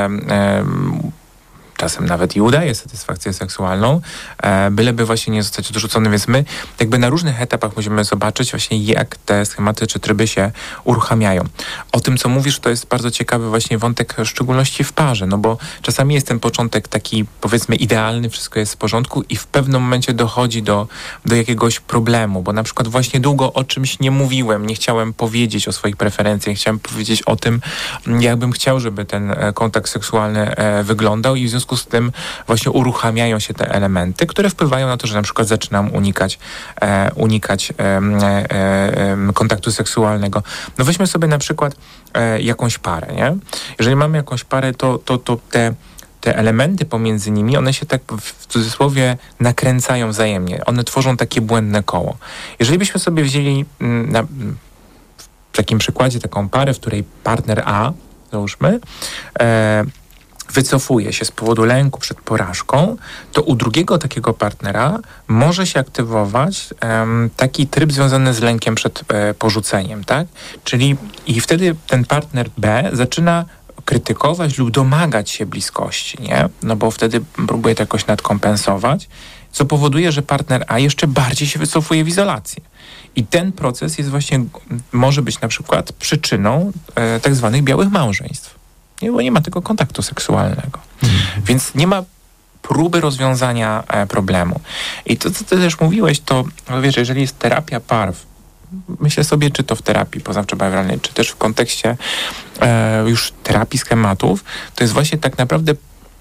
B: czasem nawet i udaję satysfakcję seksualną, byleby właśnie nie zostać odrzucony. Więc my jakby na różnych etapach musimy zobaczyć właśnie, jak te schematy czy tryby się uruchamiają. O tym, co mówisz, to jest bardzo ciekawy właśnie wątek, w szczególności w parze, no bo czasami jest ten początek taki, powiedzmy, idealny, wszystko jest w porządku i w pewnym momencie dochodzi do jakiegoś problemu, bo na przykład właśnie długo o czymś nie mówiłem, nie chciałem powiedzieć o swoich preferencjach, nie chciałem powiedzieć o tym, jakbym chciał, żeby ten kontakt seksualny wyglądał i w związku z tym właśnie uruchamiają się te elementy, które wpływają na to, że na przykład zaczynam unikać kontaktu seksualnego. No weźmy sobie na przykład jakąś parę, nie? Jeżeli mamy jakąś parę, to te elementy pomiędzy nimi, one się tak w cudzysłowie nakręcają wzajemnie. One tworzą takie błędne koło. Jeżeli byśmy sobie wzięli w takim przykładzie taką parę, w której partner A, załóżmy, wycofuje się z powodu lęku przed porażką, to u drugiego takiego partnera może się aktywować taki tryb związany z lękiem przed porzuceniem, tak? Czyli i wtedy ten partner B zaczyna krytykować lub domagać się bliskości, nie? No bo wtedy próbuje to jakoś nadkompensować, co powoduje, że partner A jeszcze bardziej się wycofuje w izolację. I ten proces może być na przykład przyczyną tak zwanych białych małżeństw. Nie, bo nie ma tego kontaktu seksualnego. Więc nie ma próby rozwiązania problemu. I to, co ty też mówiłeś, to wiesz, jeżeli jest terapia par, myślę sobie, czy to w terapii poznawczo-behawioralnej, czy też w kontekście już terapii schematów, to jest właśnie tak naprawdę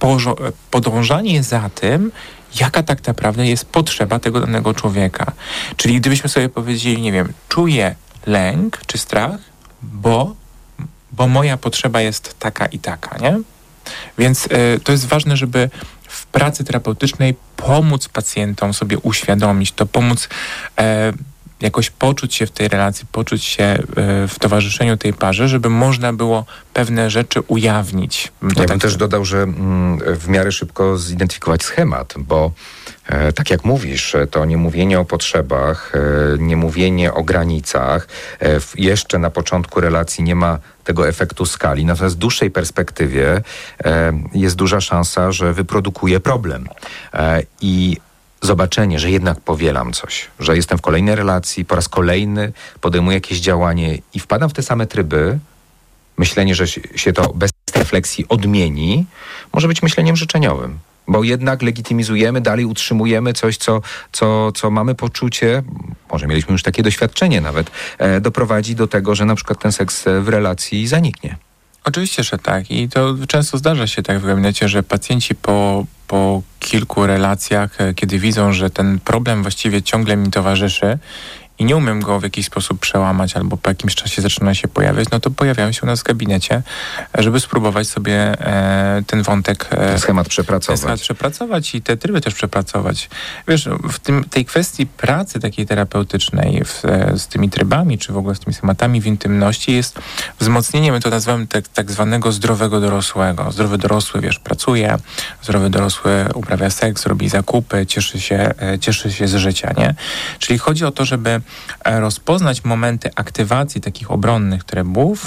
B: podążanie za tym, jaka tak naprawdę jest potrzeba tego danego człowieka. Czyli gdybyśmy sobie powiedzieli, nie wiem, czuję lęk czy strach, bo moja potrzeba jest taka i taka, nie? Więc to jest ważne, żeby w pracy terapeutycznej pomóc pacjentom sobie uświadomić to, pomóc jakoś poczuć się w tej relacji, poczuć się w towarzyszeniu tej parze, żeby można było pewne rzeczy ujawnić.
A: Ja bym też dodał, że w miarę szybko zidentyfikować schemat, bo tak jak mówisz, to nie mówienie o potrzebach, nie mówienie o granicach, jeszcze na początku relacji nie ma tego efektu skali, natomiast w dłuższej perspektywie jest duża szansa, że wyprodukuje problem. I zobaczenie, że jednak powielam coś, że jestem w kolejnej relacji, po raz kolejny podejmuję jakieś działanie i wpadam w te same tryby, myślenie, że się to bez refleksji odmieni, może być myśleniem życzeniowym. Bo jednak legitymizujemy, dalej utrzymujemy coś, co mamy poczucie, może mieliśmy już takie doświadczenie nawet, doprowadzi do tego, że na przykład ten seks w relacji zaniknie.
B: Oczywiście, że tak. I to często zdarza się tak w gabinecie, że pacjenci po kilku relacjach, kiedy widzą, że ten problem właściwie ciągle mi towarzyszy i nie umiem go w jakiś sposób przełamać albo po jakimś czasie zaczyna się pojawiać, no to pojawiają się u nas w gabinecie, żeby spróbować sobie ten wątek...
A: Ten schemat
B: przepracować i te tryby też przepracować. Wiesz, tej kwestii pracy takiej terapeutycznej z tymi trybami, czy w ogóle z tymi schematami w intymności jest wzmocnienie, my to nazywamy tak zwanego zdrowego dorosłego. Zdrowy dorosły, wiesz, pracuje, zdrowy dorosły uprawia seks, robi zakupy, cieszy się z życia, nie? Czyli chodzi o to, żeby rozpoznać momenty aktywacji takich obronnych trybów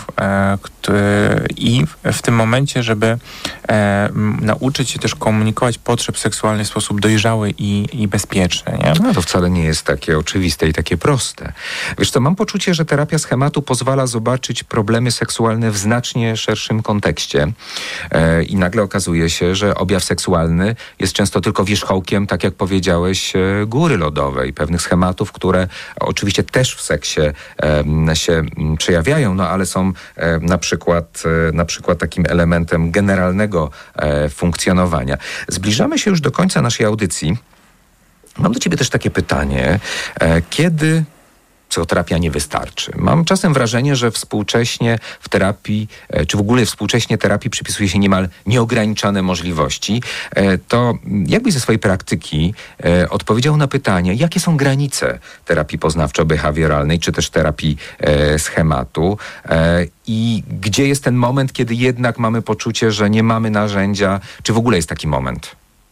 B: i w tym momencie, żeby nauczyć się też komunikować potrzeb seksualnych w sposób dojrzały i bezpieczny. Nie?
A: No to wcale nie jest takie oczywiste i takie proste. Wiesz co, mam poczucie, że terapia schematu pozwala zobaczyć problemy seksualne w znacznie szerszym kontekście i nagle okazuje się, że objaw seksualny jest często tylko wierzchołkiem, tak jak powiedziałeś, góry lodowej, pewnych schematów, które oczywiście też w seksie się przejawiają, no ale są na przykład takim elementem generalnego funkcjonowania. Zbliżamy się już do końca naszej audycji. Mam do ciebie też takie pytanie. Kiedy psychoterapia nie wystarczy? Mam czasem wrażenie, że współcześnie w terapii, czy w ogóle współcześnie terapii przypisuje się niemal nieograniczone możliwości. To jakbyś ze swojej praktyki odpowiedział na pytanie, jakie są granice terapii poznawczo-behawioralnej, czy też terapii schematu i gdzie jest ten moment, kiedy jednak mamy poczucie, że nie mamy narzędzia, czy w ogóle jest taki moment?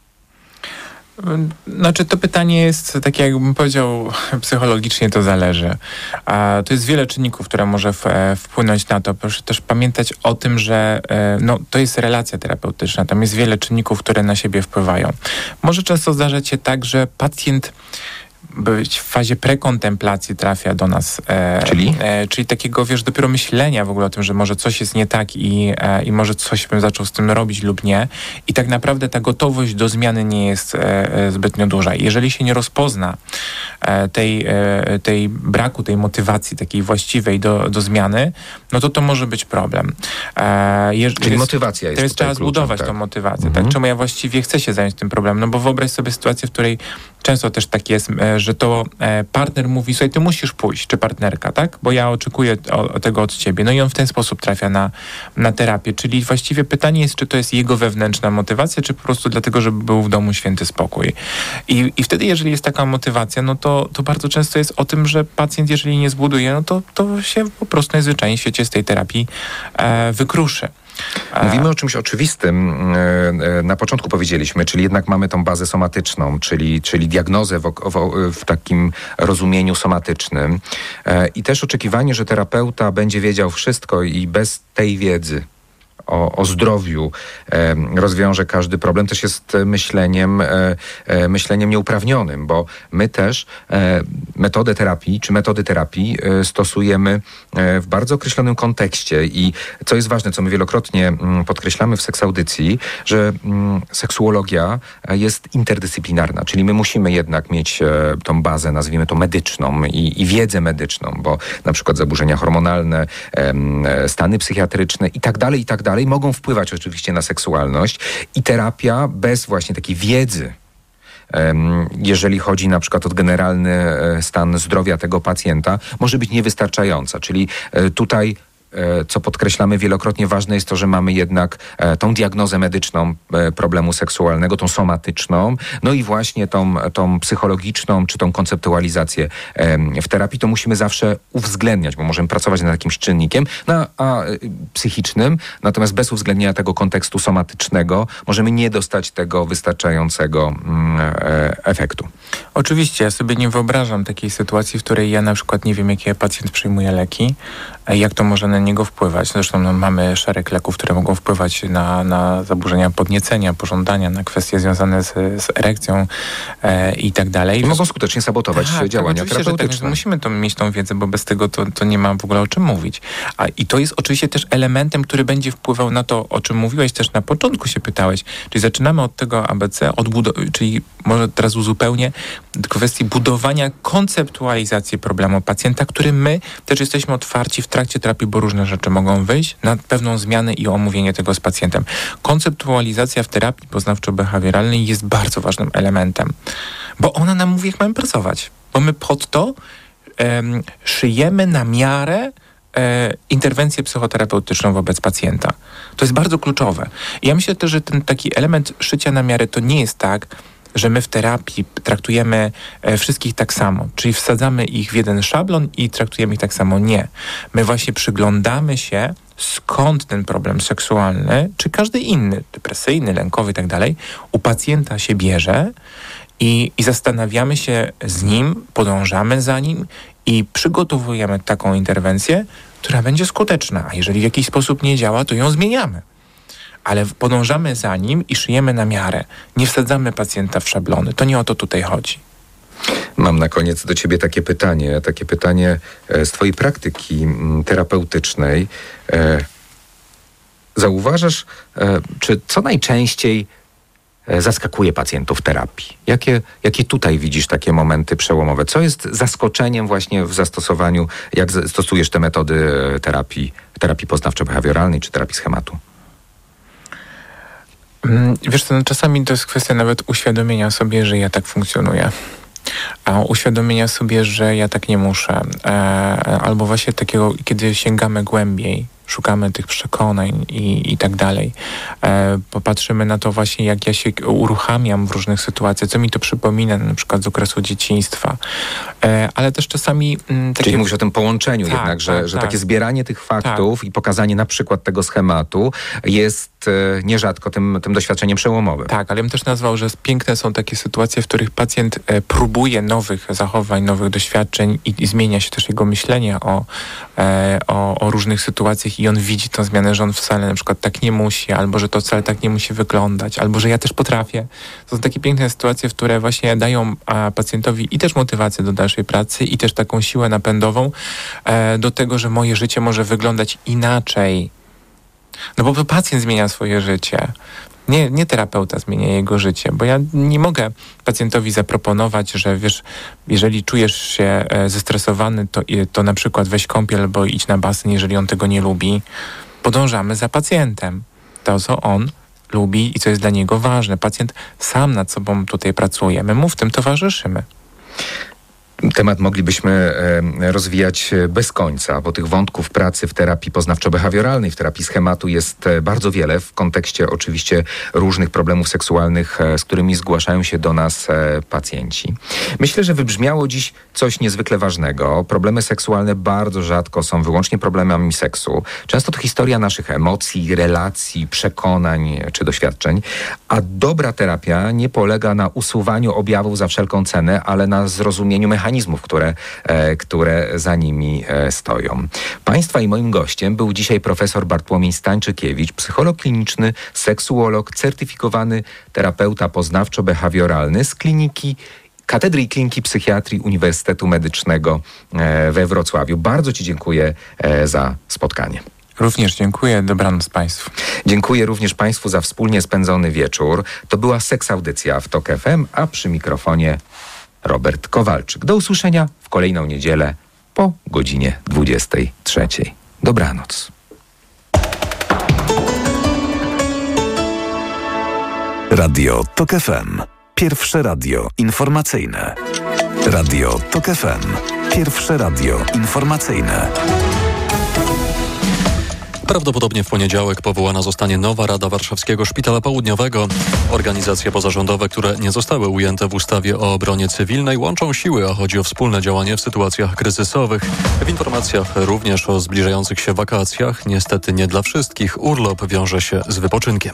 B: Znaczy to pytanie jest, tak jakbym powiedział, psychologicznie to zależy. To jest wiele czynników, które może wpłynąć na to. Proszę też pamiętać o tym, że to jest relacja terapeutyczna. Tam jest wiele czynników, które na siebie wpływają. Może często zdarzać się tak, że pacjent być w fazie prekontemplacji trafia do nas. Czyli takiego, wiesz, dopiero myślenia w ogóle o tym, że może coś jest nie tak i może coś bym zaczął z tym robić lub nie. I tak naprawdę ta gotowość do zmiany nie jest zbytnio duża. I jeżeli się nie rozpozna tej braku, tej motywacji takiej właściwej do zmiany, no to może być problem.
A: Czyli motywacja jest.
B: Teraz trzeba zbudować tą motywację. Tak? Czemu ja właściwie chcę się zająć tym problemem? No bo wyobraź sobie sytuację, w której często też tak jest, że to partner mówi, słuchaj, ty musisz pójść, czy partnerka, tak? Bo ja oczekuję tego od ciebie. No i on w ten sposób trafia na terapię. Czyli właściwie pytanie jest, czy to jest jego wewnętrzna motywacja, czy po prostu dlatego, żeby był w domu święty spokój. I wtedy, jeżeli jest taka motywacja, no to bardzo często jest o tym, że pacjent, jeżeli nie zbuduje, no to się po prostu najzwyczajniej w świecie z tej terapii wykruszy.
A: Mówimy o czymś oczywistym. Na początku powiedzieliśmy, czyli jednak mamy tą bazę somatyczną, czyli diagnozę w takim rozumieniu somatycznym i też oczekiwanie, że terapeuta będzie wiedział wszystko i bez tej wiedzy o zdrowiu rozwiąże każdy problem, też jest myśleniem nieuprawnionym, bo my też metody terapii stosujemy w bardzo określonym kontekście i co jest ważne, co my wielokrotnie podkreślamy w seksaudycji, że seksuologia jest interdyscyplinarna, czyli my musimy jednak mieć tą bazę, nazwijmy to medyczną i wiedzę medyczną, bo na przykład zaburzenia hormonalne, stany psychiatryczne i tak dalej, dalej, mogą wpływać oczywiście na seksualność i terapia bez właśnie takiej wiedzy, jeżeli chodzi na przykład o generalny stan zdrowia tego pacjenta, może być niewystarczająca. Czyli tutaj, co podkreślamy wielokrotnie, ważne jest to, że mamy jednak tą diagnozę medyczną problemu seksualnego, tą somatyczną, no i właśnie tą psychologiczną, czy tą konceptualizację w terapii, to musimy zawsze uwzględniać, bo możemy pracować nad jakimś czynnikiem psychicznym, natomiast bez uwzględnienia tego kontekstu somatycznego możemy nie dostać tego wystarczającego efektu.
B: Oczywiście, ja sobie nie wyobrażam takiej sytuacji, w której ja na przykład nie wiem, jakie pacjent przyjmuje leki, jak to może na niego wpływać. Zresztą mamy szereg leków, które mogą wpływać na zaburzenia podniecenia, pożądania, na kwestie związane z erekcją i tak dalej.
A: I mogą skutecznie sabotować działania terapeutyczne.
B: Tak, musimy mieć tą wiedzę, bo bez tego to nie ma w ogóle o czym mówić. I to jest oczywiście też elementem, który będzie wpływał na to, o czym mówiłeś też na początku się pytałeś. Czyli zaczynamy od tego ABC, czyli może teraz uzupełnię kwestii budowania konceptualizacji problemu pacjenta, który my też jesteśmy otwarci w trakcie terapii, bo różne rzeczy mogą wyjść na pewną zmianę i omówienie tego z pacjentem. Konceptualizacja w terapii poznawczo-behawioralnej jest bardzo ważnym elementem, bo ona nam mówi, jak mamy pracować. Bo my pod to szyjemy na miarę interwencję psychoterapeutyczną wobec pacjenta. To jest bardzo kluczowe. I ja myślę też, że ten taki element szycia na miarę to nie jest tak, że my w terapii traktujemy wszystkich tak samo, czyli wsadzamy ich w jeden szablon i traktujemy ich tak samo. Nie. My właśnie przyglądamy się, skąd ten problem seksualny, czy każdy inny, depresyjny, lękowy i tak dalej, u pacjenta się bierze i zastanawiamy się z nim, podążamy za nim i przygotowujemy taką interwencję, która będzie skuteczna. A jeżeli w jakiś sposób nie działa, to ją zmieniamy. Ale podążamy za nim i szyjemy na miarę. Nie wsadzamy pacjenta w szablony. To nie o to tutaj chodzi.
A: Mam na koniec do ciebie takie pytanie z twojej praktyki terapeutycznej. Zauważasz, czy co najczęściej zaskakuje pacjentów w terapii? Jakie tutaj widzisz takie momenty przełomowe? Co jest zaskoczeniem właśnie w zastosowaniu, jak stosujesz te metody terapii poznawczo-behawioralnej czy terapii schematu?
B: Wiesz co, czasami to jest kwestia nawet uświadomienia sobie, że ja tak funkcjonuję. A uświadomienia sobie, że ja tak nie muszę. Albo właśnie takiego, kiedy sięgamy głębiej, szukamy tych przekonań i tak dalej. Popatrzymy na to właśnie, jak ja się uruchamiam w różnych sytuacjach, co mi to przypomina na przykład z okresu dzieciństwa. Ale też czasami...
A: Czyli mówisz o tym połączeniu jednak, że takie zbieranie tych faktów i pokazanie na przykład tego schematu jest nierzadko tym doświadczeniem przełomowym.
B: Tak, ale bym też nazwał, że piękne są takie sytuacje, w których pacjent próbuje nowych zachowań, nowych doświadczeń i zmienia się też jego myślenie o różnych sytuacjach i on widzi tę zmianę, że on wcale na przykład tak nie musi, albo że to wcale tak nie musi wyglądać, albo że ja też potrafię. To są takie piękne sytuacje, które właśnie dają pacjentowi i też motywację do dalszej pracy i też taką siłę napędową do tego, że moje życie może wyglądać inaczej. No bo to pacjent zmienia swoje życie. Nie terapeuta zmienia jego życie, bo ja nie mogę pacjentowi zaproponować, że wiesz, jeżeli czujesz się zestresowany, to na przykład weź kąpiel, bo idź na basen, jeżeli on tego nie lubi. Podążamy za pacjentem. To, co on lubi i co jest dla niego ważne. Pacjent sam nad sobą tutaj pracuje. My mu w tym towarzyszymy.
A: Temat moglibyśmy rozwijać bez końca, bo tych wątków pracy w terapii poznawczo-behawioralnej, w terapii schematu jest bardzo wiele w kontekście oczywiście różnych problemów seksualnych, z którymi zgłaszają się do nas pacjenci. Myślę, że wybrzmiało dziś coś niezwykle ważnego. Problemy seksualne bardzo rzadko są wyłącznie problemami seksu. Często to historia naszych emocji, relacji, przekonań czy doświadczeń, a dobra terapia nie polega na usuwaniu objawów za wszelką cenę, ale na zrozumieniu mechanizmów, które za nimi stoją. Państwa i moim gościem był dzisiaj profesor Bartłomiej Stańczykiewicz, psycholog kliniczny, seksuolog, certyfikowany terapeuta poznawczo-behawioralny z Katedry i Kliniki Psychiatrii Uniwersytetu Medycznego we Wrocławiu. Bardzo Ci dziękuję za spotkanie.
B: Również dziękuję. Dobranoc Państwu.
A: Dziękuję również Państwu za wspólnie spędzony wieczór. To była Seksaudycja w TOK FM, a przy mikrofonie Robert Kowalczyk. Do usłyszenia w kolejną niedzielę po godzinie 23. Dobranoc.
C: Radio TOK FM. Pierwsze radio informacyjne. Radio TOK FM. Pierwsze radio informacyjne.
D: Prawdopodobnie w poniedziałek powołana zostanie nowa Rada Warszawskiego Szpitala Południowego. Organizacje pozarządowe, które nie zostały ujęte w ustawie o obronie cywilnej, łączą siły, a chodzi o wspólne działanie w sytuacjach kryzysowych. W informacjach również o zbliżających się wakacjach. Niestety nie dla wszystkich. Urlop wiąże się z wypoczynkiem.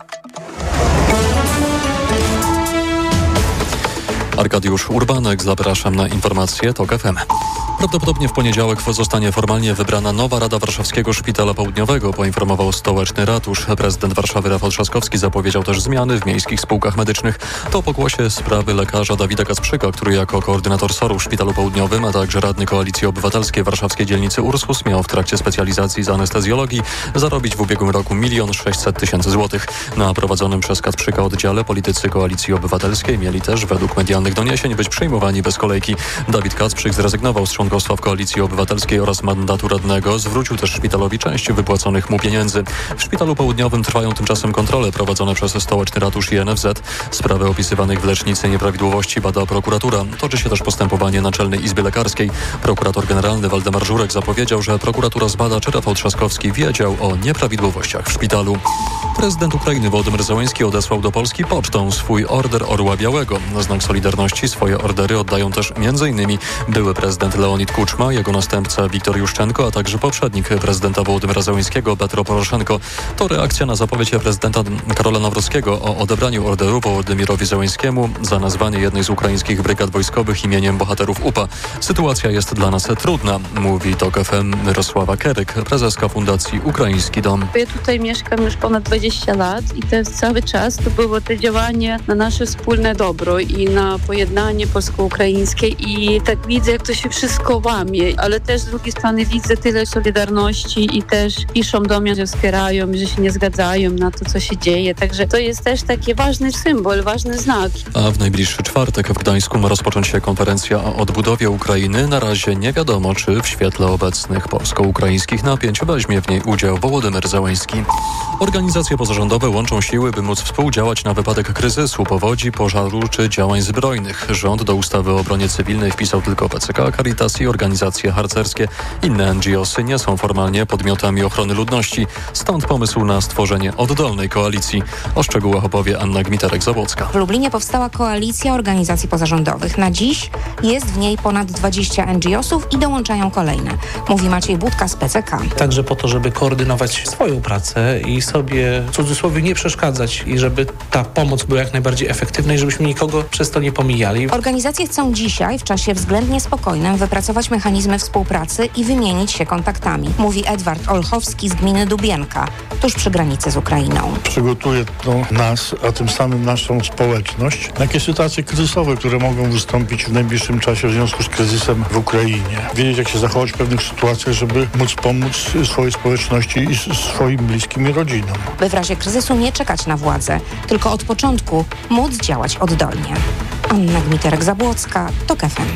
D: Arkadiusz Urbanek, zapraszam na informacje TOK FM. Prawdopodobnie w poniedziałek zostanie formalnie wybrana nowa Rada Warszawskiego Szpitala Południowego, poinformował stołeczny ratusz. Prezydent Warszawy Rafał Trzaskowski zapowiedział też zmiany w miejskich spółkach medycznych. To pokłosie sprawy lekarza Dawida Kasprzyka, który jako koordynator SOR-u w Szpitalu Południowym, a także radny Koalicji Obywatelskiej warszawskiej dzielnicy Ursus miał w trakcie specjalizacji z anestezjologii zarobić w ubiegłym roku 1 600 000 złotych. Na prowadzonym przez Kasprzyka oddziale politycy Koalicji Obywatelskiej mieli też według medialnych doniesień być przyjmowani bez kolejki. Dawid Kasprzyk zrezygnował z członkostwa w Koalicji Obywatelskiej oraz mandatu radnego. Zwrócił też szpitalowi część wypłaconych mu pieniędzy. W Szpitalu Południowym trwają tymczasem kontrole prowadzone przez stołeczny ratusz i NFZ. Sprawę opisywanych w lecznicy nieprawidłowości bada prokuratura. Toczy się też postępowanie Naczelnej Izby Lekarskiej. Prokurator generalny Waldemar Żurek zapowiedział, że prokuratura zbada, czy Rafał Trzaskowski wiedział o nieprawidłowościach w szpitalu. Prezydent Ukrainy Wołodymyr Zełenski odesłał do Polski pocztą swój order Orła Białego. Na znak solidarności swoje ordery oddają też m.in. były prezydent Leonid Kuczma, jego następca Wiktor Juszczenko, a także poprzednik prezydenta Wołodymyra Zełenskiego Petro Poroszenko. To reakcja na zapowiedź prezydenta Karola Nawrockiego o odebraniu orderu Wołodymyrowi Zełenskiemu za nazwanie jednej z ukraińskich brygad wojskowych imieniem bohaterów UPA. Sytuacja jest dla nas trudna, mówi TOK FM Mirosława Keryk, prezeska Fundacji Ukraiński Dom.
E: Ja tutaj mieszkam już ponad 20 lat i cały czas to było to działanie na nasze wspólne dobro i na pojednanie polsko-ukraińskie i tak widzę, jak to się wszystko łamie, ale też z drugiej strony widzę tyle solidarności i też piszą do mnie, że wspierają, że się nie zgadzają na to, co się dzieje. Także to jest też taki ważny symbol, ważny znak.
D: A w najbliższy czwartek w Gdańsku ma rozpocząć się konferencja o odbudowie Ukrainy. Na razie nie wiadomo, czy w świetle obecnych polsko-ukraińskich napięć weźmie w niej udział Wołodymyr Zełenski. Organizacje pozarządowe łączą siły, by móc współdziałać na wypadek kryzysu, powodzi, pożaru czy działań zbrojnych. Rząd do ustawy o obronie cywilnej wpisał tylko PCK, Caritas i organizacje harcerskie. Inne NGO-sy nie są formalnie podmiotami ochrony ludności. Stąd pomysł na stworzenie oddolnej koalicji. O szczegółach opowie Anna Gmiterek-Zabłocka.
F: W Lublinie powstała koalicja organizacji pozarządowych. Na dziś jest w niej ponad 20 NGO-sów i dołączają kolejne. Mówi Maciej Budka z PCK.
G: Także po to, żeby koordynować swoją pracę i sobie w cudzysłowie nie przeszkadzać i żeby ta pomoc była jak najbardziej efektywna i żebyśmy nikogo przez to nie pomijali.
F: Organizacje chcą dzisiaj w czasie względnie spokojnym wypracować mechanizmy współpracy i wymienić się kontaktami. Mówi Edward Olchowski z gminy Dubienka, tuż przy granicy z Ukrainą.
H: Przygotuje to nas, a tym samym naszą społeczność, na takie sytuacje kryzysowe, które mogą wystąpić w najbliższym czasie w związku z kryzysem w Ukrainie. Wiedzieć, jak się zachować w pewnych sytuacjach, żeby móc pomóc swojej społeczności i swoim bliskim i rodzinom.
F: By w razie kryzysu nie czekać na władzę, tylko od początku móc działać oddolnie. Anna Gmiterek-Zabłocka, TOK FM.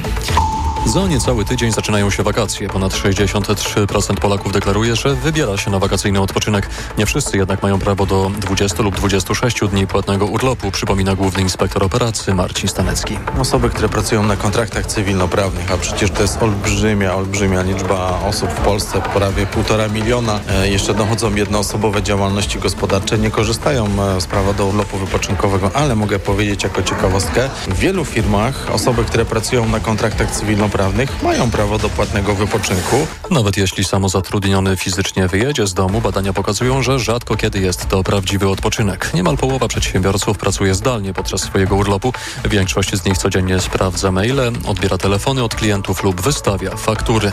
D: Za niecały tydzień zaczynają się wakacje. Ponad 63% Polaków deklaruje, że wybiera się na wakacyjny odpoczynek. Nie wszyscy jednak mają prawo do 20 lub 26 dni płatnego urlopu, przypomina główny inspektor operacji Marcin Stanecki.
I: Osoby, które pracują na kontraktach cywilnoprawnych, a przecież to jest olbrzymia liczba osób w Polsce, prawie 1,5 miliona. Jeszcze dochodzą jednoosobowe działalności gospodarcze, nie korzystają z prawa do urlopu wypoczynkowego, ale mogę powiedzieć jako ciekawostkę, w wielu firmach osoby, które pracują na kontraktach cywilnoprawnych mają prawo do płatnego wypoczynku.
D: Nawet jeśli samozatrudniony fizycznie wyjedzie z domu, badania pokazują, że rzadko kiedy jest to prawdziwy odpoczynek. Niemal połowa przedsiębiorców pracuje zdalnie podczas swojego urlopu. Większość z nich codziennie sprawdza maile, odbiera telefony od klientów lub wystawia faktury.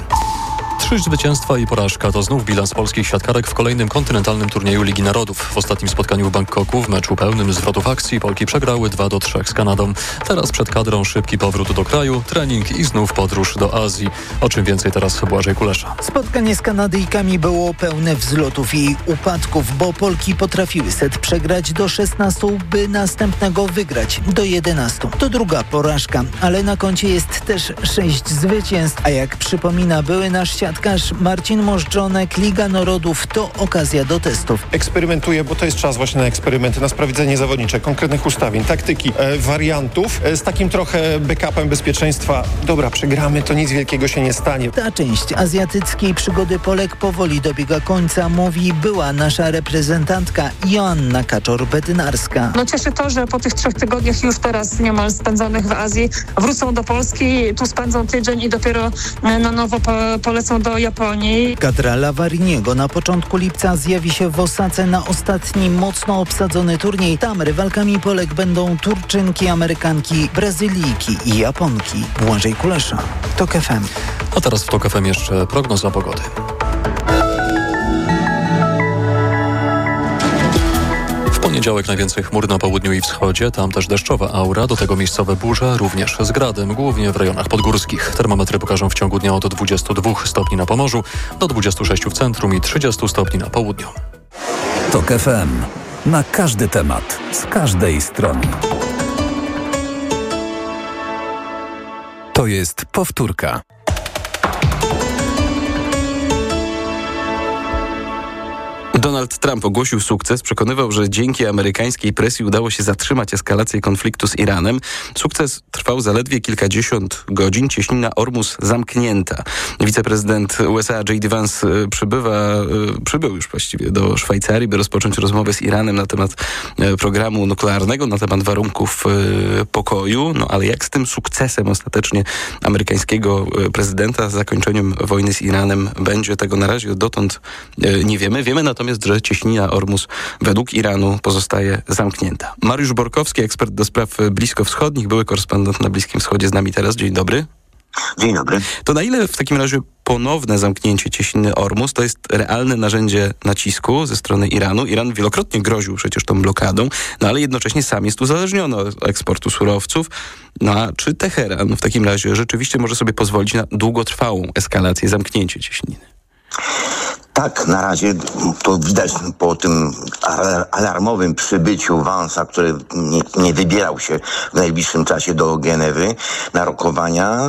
D: 3 zwycięstwa i porażka to znów bilans polskich siatkarek w kolejnym kontynentalnym turnieju Ligi Narodów. W ostatnim spotkaniu w Bangkoku, w meczu pełnym zwrotów akcji, Polki przegrały 2-3 z Kanadą. Teraz przed kadrą szybki powrót do kraju, trening i znów podróż do Azji. O czym więcej teraz Błażej Kulesza.
J: Spotkanie z Kanadyjkami było pełne wzlotów i upadków, bo Polki potrafiły set przegrać do 16, by następnego wygrać do 11. To druga porażka, ale na koncie jest też 6 zwycięstw, a jak przypomina były nasz siatkarz siatkarz Marcin Możdżonek, Liga Narodów to okazja do testów.
K: Eksperymentuję, bo to jest czas właśnie na eksperymenty, na sprawdzenie zawodnicze, konkretnych ustawień, taktyki, wariantów, z takim trochę backupem bezpieczeństwa. Dobra, przegramy, to nic wielkiego się nie stanie.
J: Ta część azjatyckiej przygody Polek powoli dobiega końca, mówi była nasza reprezentantka Joanna Kaczor-Bedynarska.
L: Cieszy to, że po tych 3 tygodniach już teraz niemal spędzonych w Azji wrócą do Polski, tu spędzą tydzień i dopiero na nowo polecą do Japonii.
J: Kadra Lavariniego na początku lipca zjawi się w Osace na ostatni mocno obsadzony turniej. Tam rywalkami Polek będą Turczynki, Amerykanki, Brazylijki i Japonki. Błażej Kulesza, TOK FM.
D: A teraz w TOK FM jeszcze prognoza pogody. W poniedziałek najwięcej chmur na południu i wschodzie, tam też deszczowa aura, do tego miejscowe burze, również z gradem, głównie w rejonach podgórskich. Termometry pokażą w ciągu dnia od 22 stopni na Pomorzu do 26 w centrum i 30 stopni na południu.
C: TOK FM. Na każdy temat, z każdej strony. To jest powtórka.
M: Donald Trump ogłosił sukces, przekonywał, że dzięki amerykańskiej presji udało się zatrzymać eskalację konfliktu z Iranem. Sukces trwał zaledwie kilkadziesiąt godzin, cieśnina Ormus zamknięta. Wiceprezydent USA J.D. Vance przybył już właściwie do Szwajcarii, by rozpocząć rozmowę z Iranem na temat programu nuklearnego, na temat warunków pokoju. No ale jak z tym sukcesem ostatecznie amerykańskiego prezydenta, z zakończeniem wojny z Iranem będzie, tego na razie dotąd nie wiemy. Wiemy natomiast, że cieśnina Ormus według Iranu pozostaje zamknięta. Mariusz Borkowski, ekspert do spraw bliskowschodnich, były korespondent na Bliskim Wschodzie, z nami teraz. Dzień dobry.
N: Dzień dobry.
M: To na ile w takim razie ponowne zamknięcie cieśniny Ormus to jest realne narzędzie nacisku ze strony Iranu? Iran wielokrotnie groził przecież tą blokadą, no ale jednocześnie sam jest uzależniony od eksportu surowców. No a czy Teheran w takim razie rzeczywiście może sobie pozwolić na długotrwałą eskalację, zamknięcie cieśniny?
N: Tak, na razie to widać po tym alarmowym przybyciu Vance'a, który nie wybierał się w najbliższym czasie do Genewy na rokowania.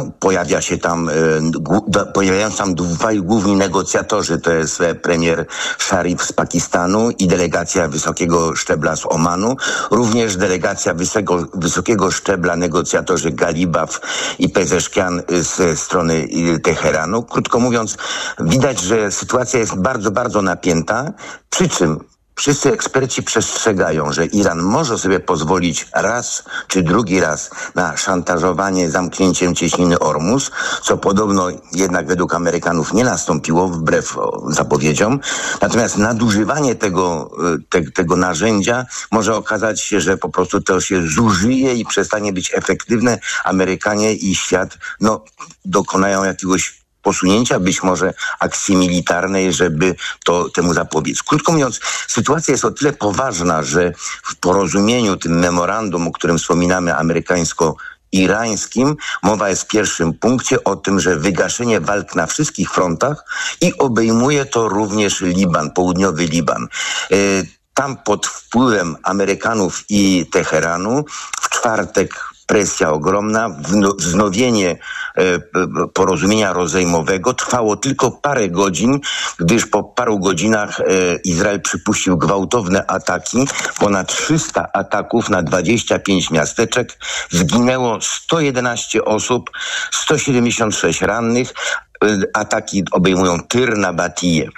N: Pojawiają się tam dwaj główni negocjatorzy, to jest premier Sharif z Pakistanu i delegacja wysokiego szczebla z Omanu. Również delegacja wysokiego szczebla, negocjatorzy Galibaf i Pezeshkian ze strony Teheranu. Krótko mówiąc, widać, że sytuacja jest bardzo, bardzo napięta, przy czym wszyscy eksperci przestrzegają, że Iran może sobie pozwolić raz czy drugi raz na szantażowanie zamknięciem cieśniny Ormus, co podobno jednak według Amerykanów nie nastąpiło wbrew zapowiedziom. Natomiast nadużywanie tego narzędzia może okazać się, że po prostu to się zużyje i przestanie być efektywne. Amerykanie i świat dokonają jakiegoś posunięcia, być może akcji militarnej, żeby temu zapobiec. Krótko mówiąc, sytuacja jest o tyle poważna, że w porozumieniu, tym memorandum, o którym wspominamy, amerykańsko-irańskim, mowa jest w pierwszym punkcie o tym, że wygaszenie walk na wszystkich frontach i obejmuje to również Liban, południowy Liban. Tam pod wpływem Amerykanów i Teheranu w czwartek presja ogromna, wznowienie porozumienia rozejmowego trwało tylko parę godzin, gdyż po paru godzinach Izrael przypuścił gwałtowne ataki. Ponad 300 ataków na 25 miasteczek. Zginęło 111 osób, 176 rannych. Ataki obejmują Tyr, Nabatiję.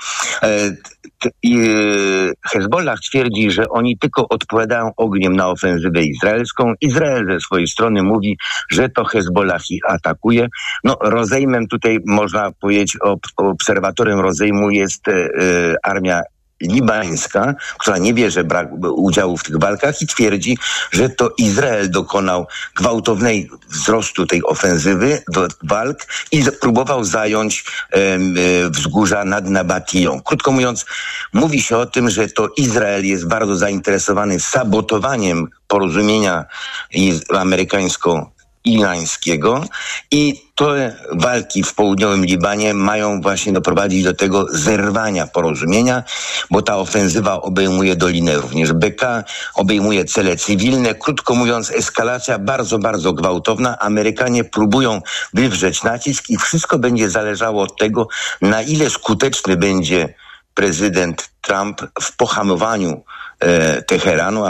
N: Hezbollah twierdzi, że oni tylko odpowiadają ogniem na ofensywę izraelską. Izrael ze swojej strony mówi, że to Hezbollah ich atakuje. Rozejmem tutaj można powiedzieć, obserwatorem rozejmu jest armia libańska, która nie bierze udziału w tych walkach i twierdzi, że to Izrael dokonał gwałtownej wzrostu tej ofensywy walk i próbował zająć wzgórza nad Nabatiją. Krótko mówiąc, mówi się o tym, że to Izrael jest bardzo zainteresowany sabotowaniem porozumienia amerykańsko irańskiego i te walki w południowym Libanie mają właśnie doprowadzić do tego zerwania porozumienia, bo ta ofensywa obejmuje Dolinę również Beka, obejmuje cele cywilne. Krótko mówiąc, eskalacja bardzo, bardzo gwałtowna. Amerykanie próbują wywrzeć nacisk i wszystko będzie zależało od tego, na ile skuteczny będzie prezydent Trump w pohamowaniu Teheranu,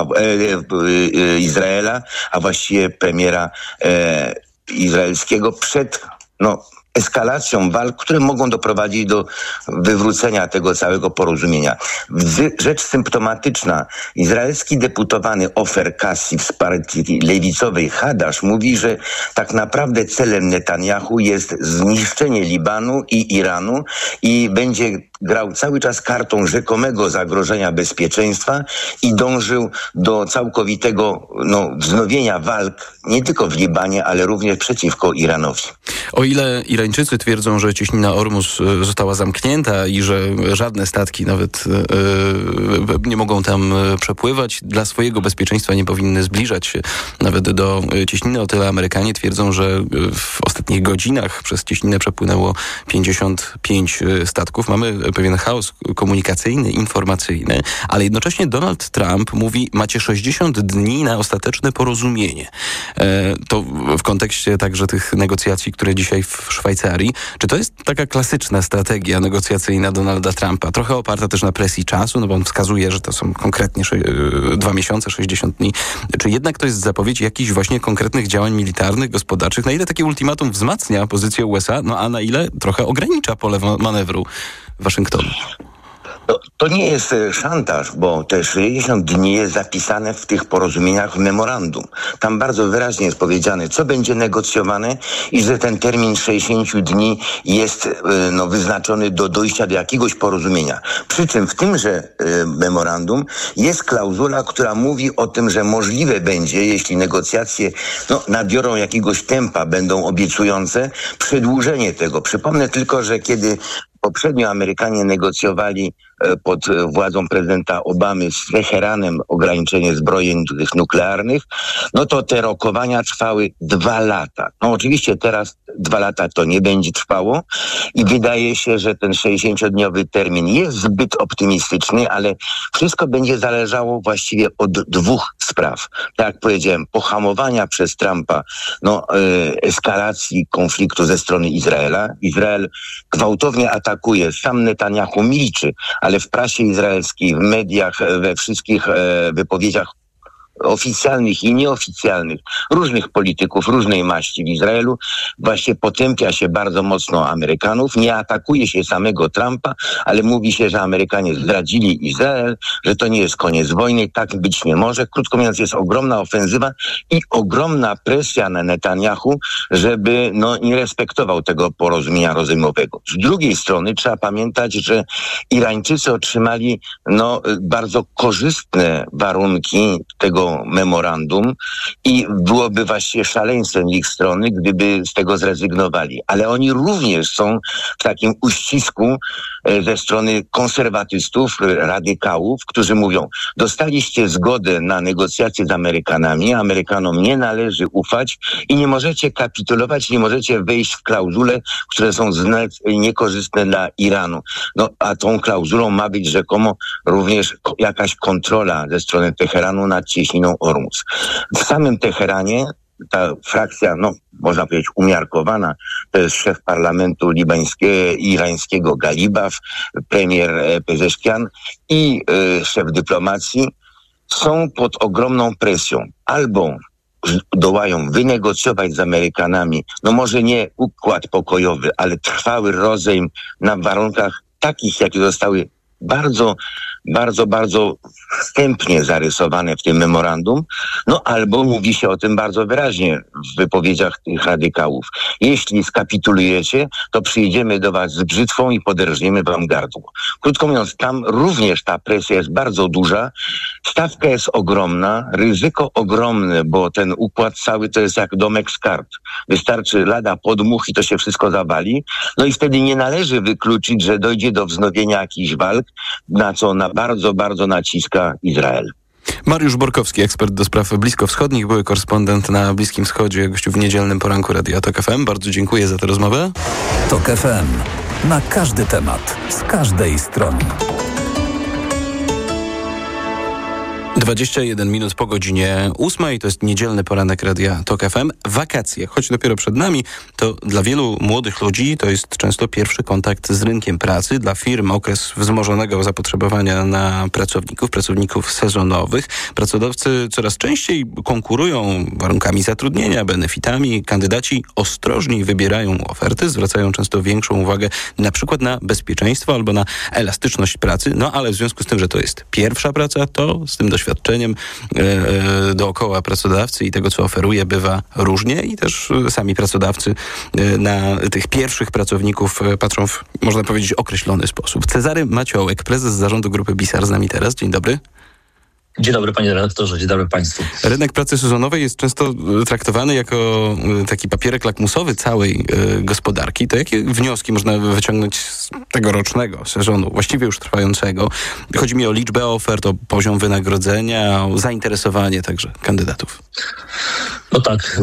N: Izraela, a właściwie premiera izraelskiego przed eskalacją walk, które mogą doprowadzić do wywrócenia tego całego porozumienia. Rzecz symptomatyczna. Izraelski deputowany Ofer Kassi z partii lewicowej Hadasz mówi, że tak naprawdę celem Netanyahu jest zniszczenie Libanu i Iranu i będzie grał cały czas kartą rzekomego zagrożenia bezpieczeństwa i dążył do całkowitego wznowienia walk nie tylko w Libanie, ale również przeciwko Iranowi.
M: O ile Irańczycy twierdzą, że cieśnina Ormus została zamknięta i że żadne statki nawet nie mogą tam przepływać, dla swojego bezpieczeństwa nie powinny zbliżać się nawet do cieśniny, o tyle Amerykanie twierdzą, że w ostatnich godzinach przez cieśninę przepłynęło 55 statków. Mamy pewien chaos komunikacyjny, informacyjny, ale jednocześnie Donald Trump mówi, macie 60 dni na ostateczne porozumienie. To w kontekście także tych negocjacji, które dzisiaj w Szwajcarii. Czy to jest taka klasyczna strategia negocjacyjna Donalda Trumpa? Trochę oparta też na presji czasu, bo on wskazuje, że to są konkretnie 2 miesiące, 60 dni. Czy jednak to jest zapowiedź jakichś właśnie konkretnych działań militarnych, gospodarczych? Na ile takie ultimatum wzmacnia pozycję USA, a na ile trochę ogranicza pole manewru Waszyngtonu?
N: To nie jest szantaż, bo te 60 dni jest zapisane w tych porozumieniach w memorandum. Tam bardzo wyraźnie jest powiedziane, co będzie negocjowane i że ten termin 60 dni jest wyznaczony do dojścia do jakiegoś porozumienia. Przy czym w tymże memorandum jest klauzula, która mówi o tym, że możliwe będzie, jeśli negocjacje nabiorą jakiegoś tempa, będą obiecujące, przedłużenie tego. Przypomnę tylko, że kiedy poprzednio Amerykanie negocjowali pod władzą prezydenta Obamy z Teheranem ograniczenie zbrojeń tych nuklearnych, to te rokowania trwały 2 lata. Oczywiście teraz 2 lata to nie będzie trwało i wydaje się, że ten 60-dniowy termin jest zbyt optymistyczny, ale wszystko będzie zależało właściwie od 2 spraw. Tak jak powiedziałem, pohamowania przez Trumpa eskalacji konfliktu ze strony Izraela. Izrael gwałtownie atakuje, sam Netanyahu milczy, ale w prasie izraelskiej, w mediach, we wszystkich wypowiedziach oficjalnych i nieoficjalnych, różnych polityków, różnej maści w Izraelu, właśnie potępia się bardzo mocno Amerykanów, nie atakuje się samego Trumpa, ale mówi się, że Amerykanie zdradzili Izrael, że to nie jest koniec wojny, tak być nie może. Krótko mówiąc, jest ogromna ofensywa i ogromna presja na Netanyahu, żeby nie respektował tego porozumienia rozejmowego. Z drugiej strony trzeba pamiętać, że Irańczycy otrzymali bardzo korzystne warunki tego memorandum i byłoby właściwie szaleństwem ich strony, gdyby z tego zrezygnowali. Ale oni również są w takim uścisku ze strony konserwatystów, radykałów, którzy mówią, dostaliście zgodę na negocjacje z Amerykanami, Amerykanom nie należy ufać i nie możecie kapitulować, nie możecie wejść w klauzule, które są niekorzystne dla Iranu. A tą klauzulą ma być rzekomo również jakaś kontrola ze strony Teheranu nad cieśniną Ormus. W samym Teheranie ta frakcja, można powiedzieć umiarkowana, to jest szef parlamentu irańskiego Galibaf, premier Pezeshkian i szef dyplomacji, są pod ogromną presją. Albo dołają wynegocjować z Amerykanami, może nie układ pokojowy, ale trwały rozejm na warunkach takich, jakie zostały bardzo, bardzo, bardzo wstępnie zarysowane w tym memorandum, albo mówi się o tym bardzo wyraźnie w wypowiedziach tych radykałów. Jeśli skapitulujecie, to przyjdziemy do was z brzytwą i poderżniemy wam gardło. Krótko mówiąc, tam również ta presja jest bardzo duża, stawka jest ogromna, ryzyko ogromne, bo ten układ cały to jest jak domek z kart. Wystarczy lada podmuch i to się wszystko zawali. I wtedy nie należy wykluczyć, że dojdzie do wznowienia jakichś walk, na co bardzo, bardzo naciska Izrael.
M: Mariusz Borkowski, ekspert do spraw bliskowschodnich, były korespondent na Bliskim Wschodzie, gościu w niedzielnym poranku Radia Tok FM. Bardzo dziękuję za tę rozmowę.
C: Tok FM. Na każdy temat, z każdej strony.
M: 21 minut po godzinie 8. To jest niedzielny poranek Radia Tok FM. Wakacje, choć dopiero przed nami, to dla wielu młodych ludzi to jest często pierwszy kontakt z rynkiem pracy. Dla firm okres wzmożonego zapotrzebowania na pracowników sezonowych. Pracodawcy coraz częściej konkurują warunkami zatrudnienia, benefitami. Kandydaci ostrożniej wybierają oferty, zwracają często większą uwagę na przykład na bezpieczeństwo albo na elastyczność pracy. No ale w związku z tym, że to jest pierwsza praca, to z tym doświadczeniem dookoła pracodawcy i tego, co oferuje, bywa różnie i też sami pracodawcy na tych pierwszych pracowników patrzą w, można powiedzieć, określony sposób. Cezary Maciołek, prezes zarządu Grupy Bisar, z nami teraz. Dzień dobry.
O: Dzień dobry panie redaktorze, dzień dobry państwu.
M: Rynek pracy sezonowej jest często traktowany jako taki papierek lakmusowy całej gospodarki. To jakie wnioski można wyciągnąć z tegorocznego sezonu, właściwie już trwającego? Chodzi mi o liczbę ofert, o poziom wynagrodzenia, o zainteresowanie także kandydatów.
O: No tak,